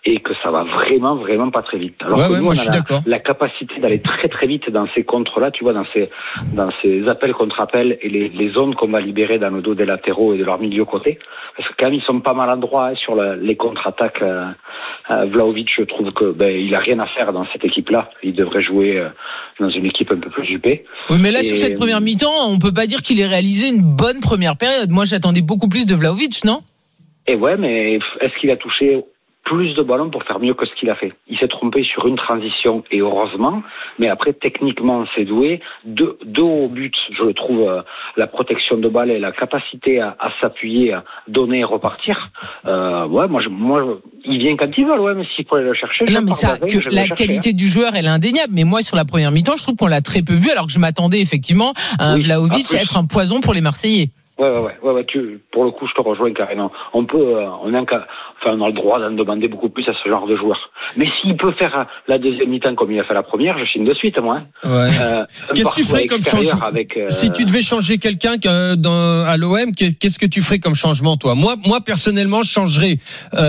et que ça va vraiment pas très vite. Alors que nous, moi, je suis d'accord. La capacité d'aller très très vite dans ces contres-là, tu vois, dans ces appels contre appels et les zones qu'on va libérer dans le dos des latéraux et de leur milieu côté, parce que quand même ils sont pas mal endroits sur les contre-attaques. Vlahovic, je trouve que il a rien à faire dans cette équipe-là. Il devrait jouer dans une équipe un peu plus huppée. Oui, mais là sur cette première mi-temps, on peut pas dire qu'il ait réalisé une bonne première période. Moi, j'attendais beaucoup plus de Vlahovic, non ? Et ouais, mais est-ce qu'il a touché plus de ballons pour faire mieux que ce qu'il a fait? Il s'est trompé sur une transition, et heureusement, mais après, techniquement, c'est doué. Deux hauts buts, je trouve, la protection de balle et la capacité à s'appuyer, à donner et repartir. Moi, il vient quand il veut, mais s'il faut aller le chercher. Non, mais ça, la qualité du joueur, elle est indéniable. Mais moi, sur la première mi-temps, je trouve qu'on l'a très peu vu, alors que je m'attendais effectivement à un Vlahovic à être un poison pour les Marseillais. Ouais, pour le coup, je te rejoins carrément. On a le droit d'en demander beaucoup plus à ce genre de joueur. Mais s'il peut faire la deuxième mi-temps comme il a fait la première, je signe de suite, moi. Ouais. Qu'est-ce que tu ferais comme changement si tu devais changer quelqu'un à l'OM, qu'est-ce que tu ferais comme changement, toi? Moi, personnellement, je changerais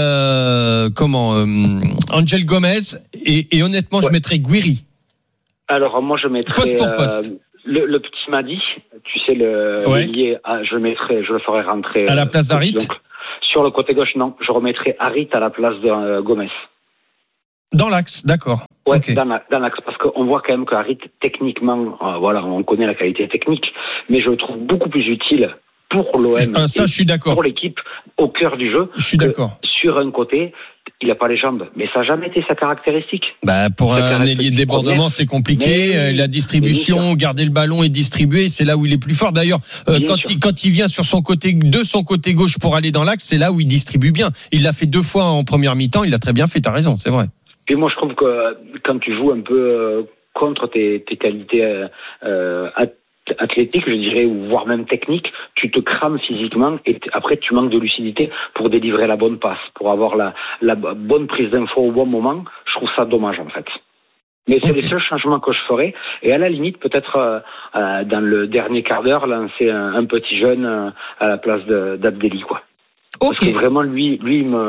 Angel Gomez et honnêtement, je mettrais Guiri. Alors moi, je mettrais poste pour poste. Le petit Madi, tu sais, l'ailier, je le ferais rentrer à la place d'Harit. Donc, sur le côté gauche, non, je remettrais Harit à la place de Gomez. Dans l'axe, d'accord. Ouais, okay. Dans l'axe, parce qu'on voit quand même que Harit, techniquement, on connaît la qualité technique, mais je le trouve beaucoup plus utile pour l'OM. Ça, je suis d'accord. Pour l'équipe, au cœur du jeu. Je suis d'accord. Sur un côté, il n'a pas les jambes, mais ça n'a jamais été sa caractéristique. Pour un ailier de débordement, c'est compliqué. La distribution, garder le ballon et distribuer, c'est là où il est plus fort. D'ailleurs, quand il vient de son côté gauche pour aller dans l'axe, c'est là où il distribue bien. Il l'a fait 2 fois en première mi-temps, il l'a très bien fait, t'as raison, c'est vrai. Et moi, je trouve que quand tu joues un peu contre tes qualités athlétique, je dirais, ou voire même technique, tu te crames physiquement et après tu manques de lucidité pour délivrer la bonne passe, pour avoir la bonne prise d'info au bon moment. Je trouve ça dommage en fait. Mais c'est les seuls changements que je ferais. Et à la limite, peut-être dans le dernier quart d'heure, lancer un petit jeune à la place d'Abdelli, quoi. Parce que vraiment, lui,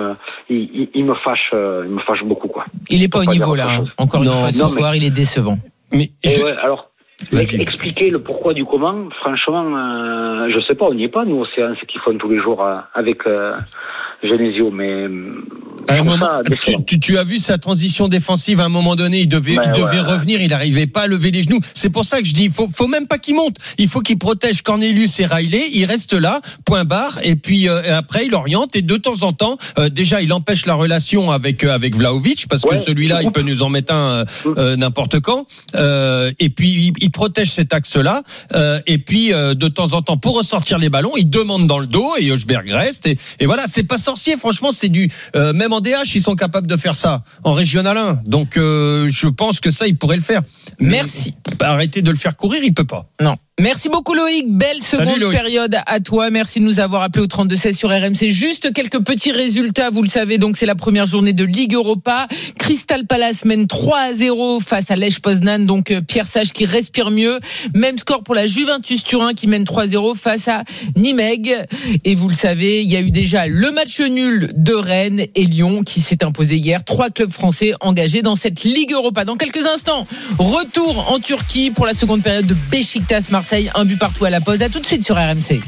il me fâche beaucoup, quoi. Il est pas au niveau là. Encore une fois, ce soir, il est décevant. Alors. Expliquer le pourquoi du comment, franchement, je sais pas, on n'y est pas, nous, aux séances qu'ils font tous les jours avec Genesio, mais tu as vu sa transition défensive à un moment donné, il devait revenir, il n'arrivait pas à lever les genoux. C'est pour ça que je dis, faut même pas qu'il monte, il faut qu'il protège Cornelius et Riley, il reste là, point barre, et puis après il oriente, et de temps en temps, déjà il empêche la relation avec Vlahovic, parce que celui-là il peut nous en mettre un n'importe quand, et puis il protège cet axe-là, et puis de temps en temps, pour ressortir les ballons, il demande dans le dos, et Højbjerg reste, et voilà, c'est pas sorcier, franchement, c'est du même en DH, ils sont capables de faire ça en Régional 1, donc je pense que ça, il pourrait le faire. Merci. Arrêter de le faire courir, il peut pas. Non. Merci beaucoup Loïc, belle seconde période à toi, merci de nous avoir appelé au 32-16 sur RMC. Juste quelques petits résultats, vous le savez, donc c'est la première journée de Ligue Europa. Crystal Palace mène 3-0 face à Lech Poznan, donc Pierre Sage qui respire mieux. Même score pour la Juventus Turin qui mène 3-0 face à Nimègue. Et vous le savez, il y a eu déjà le match nul de Rennes et Lyon qui s'est imposé hier. 3 clubs français engagés dans cette Ligue Europa. Dans quelques instants, retour en Turquie pour la seconde période de Beşiktaş Marseille. Un but partout à la pause. À tout de suite sur RMC.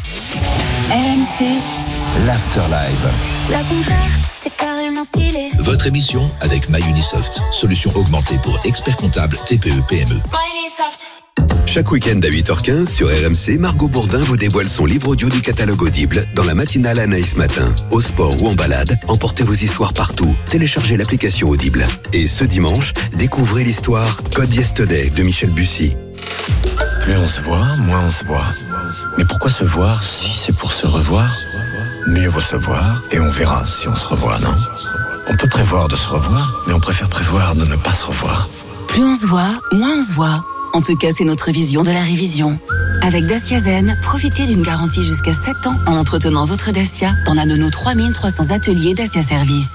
RMC, l'Afterlife. La compta, c'est carrément stylé. Votre émission avec MyUnisoft, solution augmentée pour experts comptables TPE PME. MyUnisoft. Chaque week-end à 8h15 sur RMC, Margot Bourdin vous dévoile son livre audio du catalogue Audible dans la matinale Anaïs Matin. Au sport ou en balade, emportez vos histoires partout. Téléchargez l'application Audible. Et ce dimanche, découvrez l'histoire Code Yesterday de Michel Bussy. Plus on se voit, moins on se voit. Mais pourquoi se voir si c'est pour se revoir? Mieux vaut se voir et on verra si on se revoit, non? On peut prévoir de se revoir, mais on préfère prévoir de ne pas se revoir. Plus on se voit, moins on se voit. En tout cas, c'est notre vision de la révision. Avec Dacia Zen, profitez d'une garantie jusqu'à 7 ans en entretenant votre Dacia dans l'un de nos 3300 ateliers Dacia Service.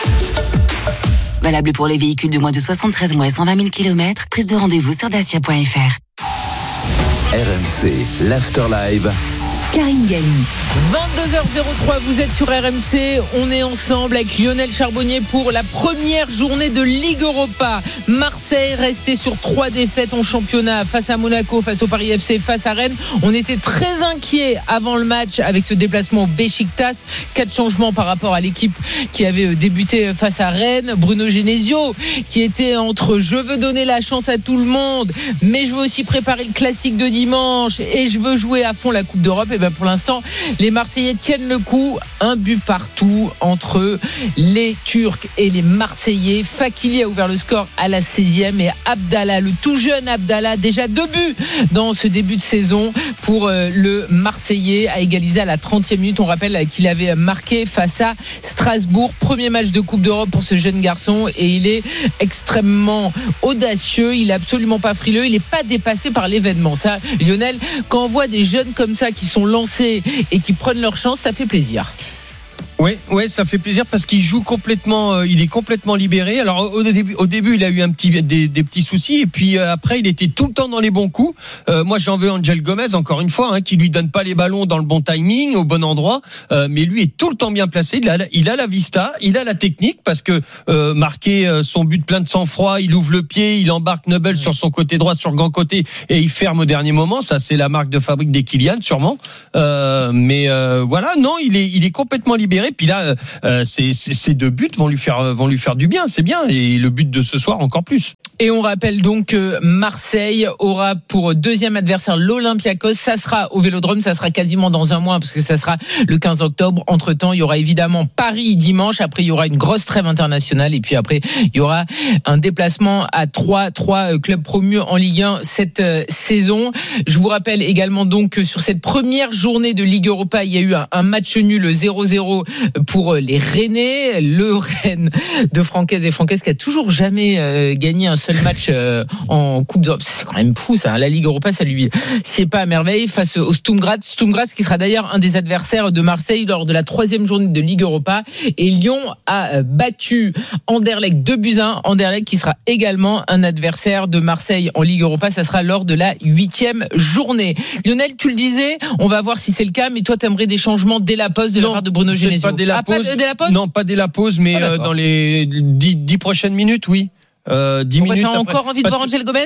Valable pour les véhicules de moins de 73 mois et 120 000 km. Prise de rendez-vous sur dacia.fr. RMC, l'Afterlife. Karine Galli. 22h03, vous êtes sur RMC, on est ensemble avec Lionel Charbonnier pour la première journée de Ligue Europa. Marseille resté sur 3 défaites en championnat face à Monaco, face au Paris FC, face à Rennes. On était très inquiets avant le match avec ce déplacement au Beşiktaş. 4 changements par rapport à l'équipe qui avait débuté face à Rennes. Bruno Genesio qui était entre je veux donner la chance à tout le monde, mais je veux aussi préparer le classique de dimanche et je veux jouer à fond la Coupe d'Europe. Et bien pour l'instant, les Marseillais tiennent le coup. Un but partout entre les Turcs et les Marseillais. Fakili a ouvert le score à la 16e et Abdallah, le tout jeune Abdallah, déjà 2 buts dans ce début de saison pour le Marseillais, a égalisé à la 30e minute. On rappelle qu'il avait marqué face à Strasbourg. Premier match de Coupe d'Europe pour ce jeune garçon et il est extrêmement audacieux. Il est absolument pas frileux. Il n'est pas dépassé par l'événement. Ça, Lionel, quand on voit des jeunes comme ça qui sont lancés et qui prennent leur chance, ça fait plaisir. Ouais, ça fait plaisir parce qu'il joue complètement, il est complètement libéré. Alors au début, il a eu des petits soucis et puis après, il était tout le temps dans les bons coups. Moi, j'en veux Angel Gomez encore une fois, qui lui donne pas les ballons dans le bon timing, au bon endroit, mais lui est tout le temps bien placé. Il a la vista, il a la technique parce que marquer son but plein de sang-froid, il ouvre le pied, il embarque Nubel sur son côté droit, sur le grand côté et il ferme au dernier moment. Ça, c'est la marque de fabrique des Kylian, sûrement. Mais voilà, non, il est complètement libéré. Puis là, ces 2 buts vont lui faire du bien, c'est bien. Et le but de ce soir encore plus. Et on rappelle donc que Marseille aura pour deuxième adversaire l'Olympiakos. Ça sera au Vélodrome, ça sera quasiment dans un mois parce que ça sera le 15 octobre. Entre-temps, il y aura évidemment Paris dimanche. Après, il y aura une grosse trêve internationale. Et puis après, il y aura un déplacement à 3 clubs promus en Ligue 1 cette saison. Je vous rappelle également donc que sur cette première journée de Ligue Europa, il y a eu un match nul 0-0 pour les Rennais, le Rennes de Francaise et Francaise qui a toujours jamais gagné un seul match en Coupe d'Europe. C'est quand même fou ça, la Ligue Europa, ça lui sied pas à merveille face au Sturm Graz qui sera d'ailleurs un des adversaires de Marseille lors de la 3e journée de Ligue Europa. Et Lyon a battu Anderlecht 2-1. Anderlecht qui sera également un adversaire de Marseille en Ligue Europa. Ça sera lors de la 8e journée. Lionel, tu le disais, on va voir si c'est le cas, mais toi t'aimerais des changements dès la pause de la part de Bruno Genesio. Pas dès la pause. Non, pas dès la pause, mais dans les 10 prochaines minutes, oui. 10 minutes. T'as encore envie de voir Angel Gomez ?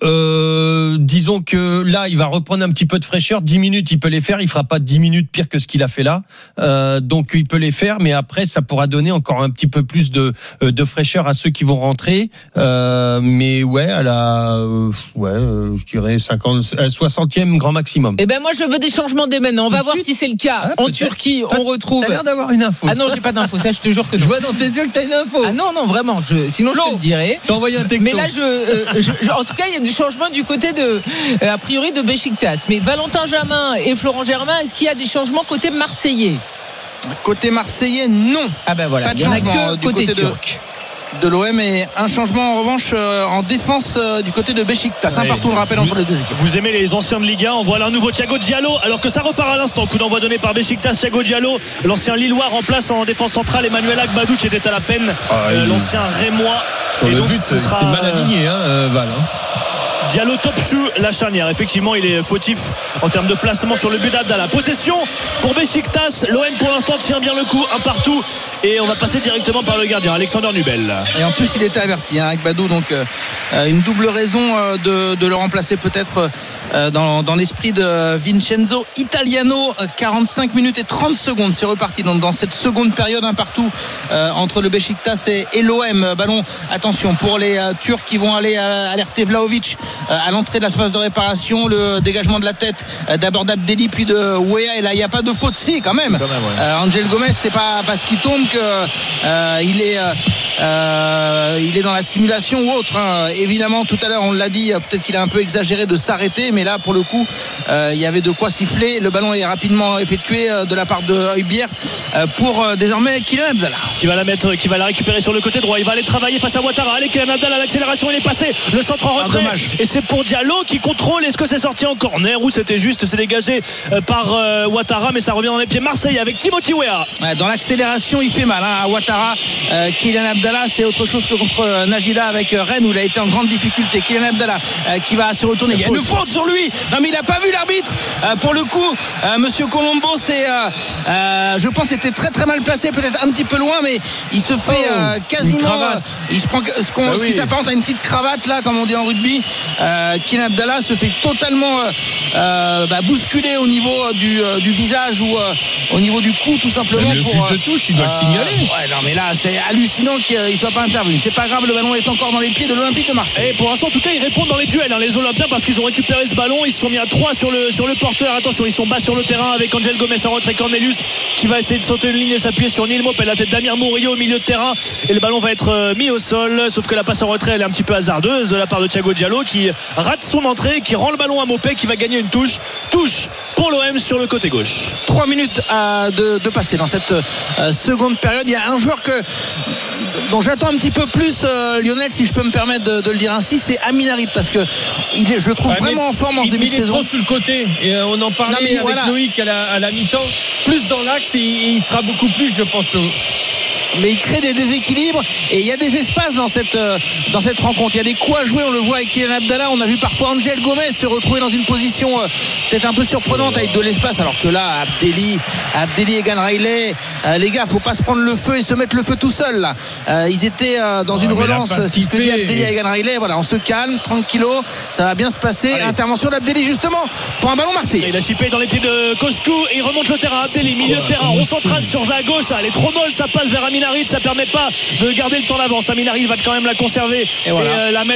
Disons que là, il va reprendre un petit peu de fraîcheur. 10 minutes, il peut les faire. Il fera pas 10 minutes pire que ce qu'il a fait là. Donc, il peut les faire, mais après, ça pourra donner encore un petit peu plus de fraîcheur à ceux qui vont rentrer. Mais ouais, je dirais 60e grand maximum. Eh ben, moi, je veux des changements dès maintenant. On va voir si c'est le cas. En Turquie, on retrouve. T'as l'air d'avoir une info. Ah non, j'ai pas d'info. Ça, je te jure que non. Je vois dans tes yeux que t'as une info. Ah non, vraiment. Sinon, je te le dirais. T'as envoyé un texto. Mais là, en tout cas, il y a du changement du côté a priori de Beşiktaş. Mais Valentin Jamin et Florent Germain, est-ce qu'il y a des changements côté marseillais ? Côté marseillais, non. Ah ben voilà. Pas de changement du côté turc de l'OM et un changement en revanche en défense du côté de Beşiktaş. Un partout, on le rappelle, entre les deux équipes. Vous aimez les anciens de Ligue 1, on voit là un nouveau Thiago Diallo alors que ça repart à l'instant. Coup d'envoi donné par Beşiktaş. Thiago Diallo, l'ancien Lillois, remplace en défense centrale Emmanuel Agbadou qui était à la peine, l'ancien Rémois. Et donc c'est mal aligné, Val. Diallo, Topchou, la charnière. Effectivement, il est fautif en termes de placement sur le but d'Abdallah. Possession pour Beşiktaş. L'OM pour l'instant tient bien le coup, un partout. Et on va passer directement par le gardien, Alexander Nubel. Et en plus, il était averti, Agbadou. Donc, une double raison de le remplacer peut-être dans l'esprit de Vincenzo Italiano. 45 minutes et 30 secondes. C'est reparti. Donc, dans cette seconde période, un partout entre le Beşiktaş et l'OM. Ballon, attention, pour les Turcs qui vont aller alerter Vlahovic à l'entrée de la phase de réparation. Le dégagement de la tête d'abord d'Abdelli puis de Weah, et là il n'y a pas de faute, si quand même, Angel Gomez, c'est pas parce qu'il tombe que il est dans la simulation ou autre, évidemment. Tout à l'heure on l'a dit, peut-être qu'il a un peu exagéré de s'arrêter, mais là pour le coup il y avait de quoi siffler. Le ballon est rapidement effectué de la part de Heubière pour désormais Kylian Abdallah qui va la récupérer sur le côté droit. Il va aller travailler face à Ouattara. Allez, Kylian Abdallah à l'accélération, il est passé, le centre en retrait et c'est c'est pour Diallo qui contrôle. Est-ce que c'est sorti en corner ou c'était juste, c'est dégagé par Ouattara, mais ça revient dans les pieds Marseille avec Timothy Weah. Dans l'accélération il fait mal à Ouattara. Kylian Abdallah, c'est autre chose que contre Najida avec Rennes où il a été en grande difficulté. Kylian Abdallah qui va se retourner, il y a une faute sur lui. Non mais il n'a pas vu l'arbitre. Pour le coup Monsieur Colombo, c'est je pense c'était très très mal placé, peut-être un petit peu loin, mais il se fait quasiment il se prend ce qui s'apparente à une petite cravate là comme on dit en rugby. Kylian Abdallah se fait totalement bousculer au niveau du visage ou au niveau du cou tout simplement. Le but de touche, il doit le signaler. Ouais, non mais là c'est hallucinant qu'il ne soit pas intervenu. C'est pas grave, le ballon est encore dans les pieds de l'Olympique de Marseille. Et pour l'instant en tout cas ils répondent dans les duels les Olympiens, parce qu'ils ont récupéré ce ballon, ils se sont mis à 3 sur le porteur. Attention, ils sont bas sur le terrain avec Angel Gomez en retrait, Cornelius qui va essayer de sauter une ligne et s'appuyer sur Neil Maupay, la tête d'Amir Murillo au milieu de terrain, et le ballon va être mis au sol, sauf que la passe en retrait elle est un petit peu hasardeuse de la part de Thiago Diallo qui rate son entrée, qui rend le ballon à Maupay qui va gagner une touche pour l'OM sur le côté gauche. 3 minutes de passer dans cette seconde période. Il y a un joueur dont j'attends un petit peu plus, Lionel, si je peux me permettre de le dire ainsi, c'est Amin Harit, parce que je le trouve vraiment en forme en ce début de saison. Il est trop sur le côté, et on en parlait avec Loïc à la mi-temps, plus dans l'axe, et il fera beaucoup plus, je pense. Mais il crée des déséquilibres et il y a des espaces dans cette rencontre. Il y a des coups à jouer, on le voit avec Kylian Abdallah. On a vu parfois Angel Gomez se retrouver dans une position peut-être un peu surprenante avec de l'espace, alors que là Abdelli et Egan Riley, les gars, faut pas se prendre le feu et se mettre le feu tout seul là. Ils étaient dans une relance, c'est ce que dit Abdelli et Egan Riley. Voilà, on se calme, tranquillo, ça va bien se passer. Allez. Intervention d'Abdelli justement pour un ballon marseillais. Il a chippé dans les pieds de Koshkou et il remonte le terrain. Abdelli, milieu de terrain, rond central sur la gauche, elle est trop molle, ça passe vers Amin Harit, ça permet pas de garder le temps d'avance. Amin Harit va quand même la conserver et la mettre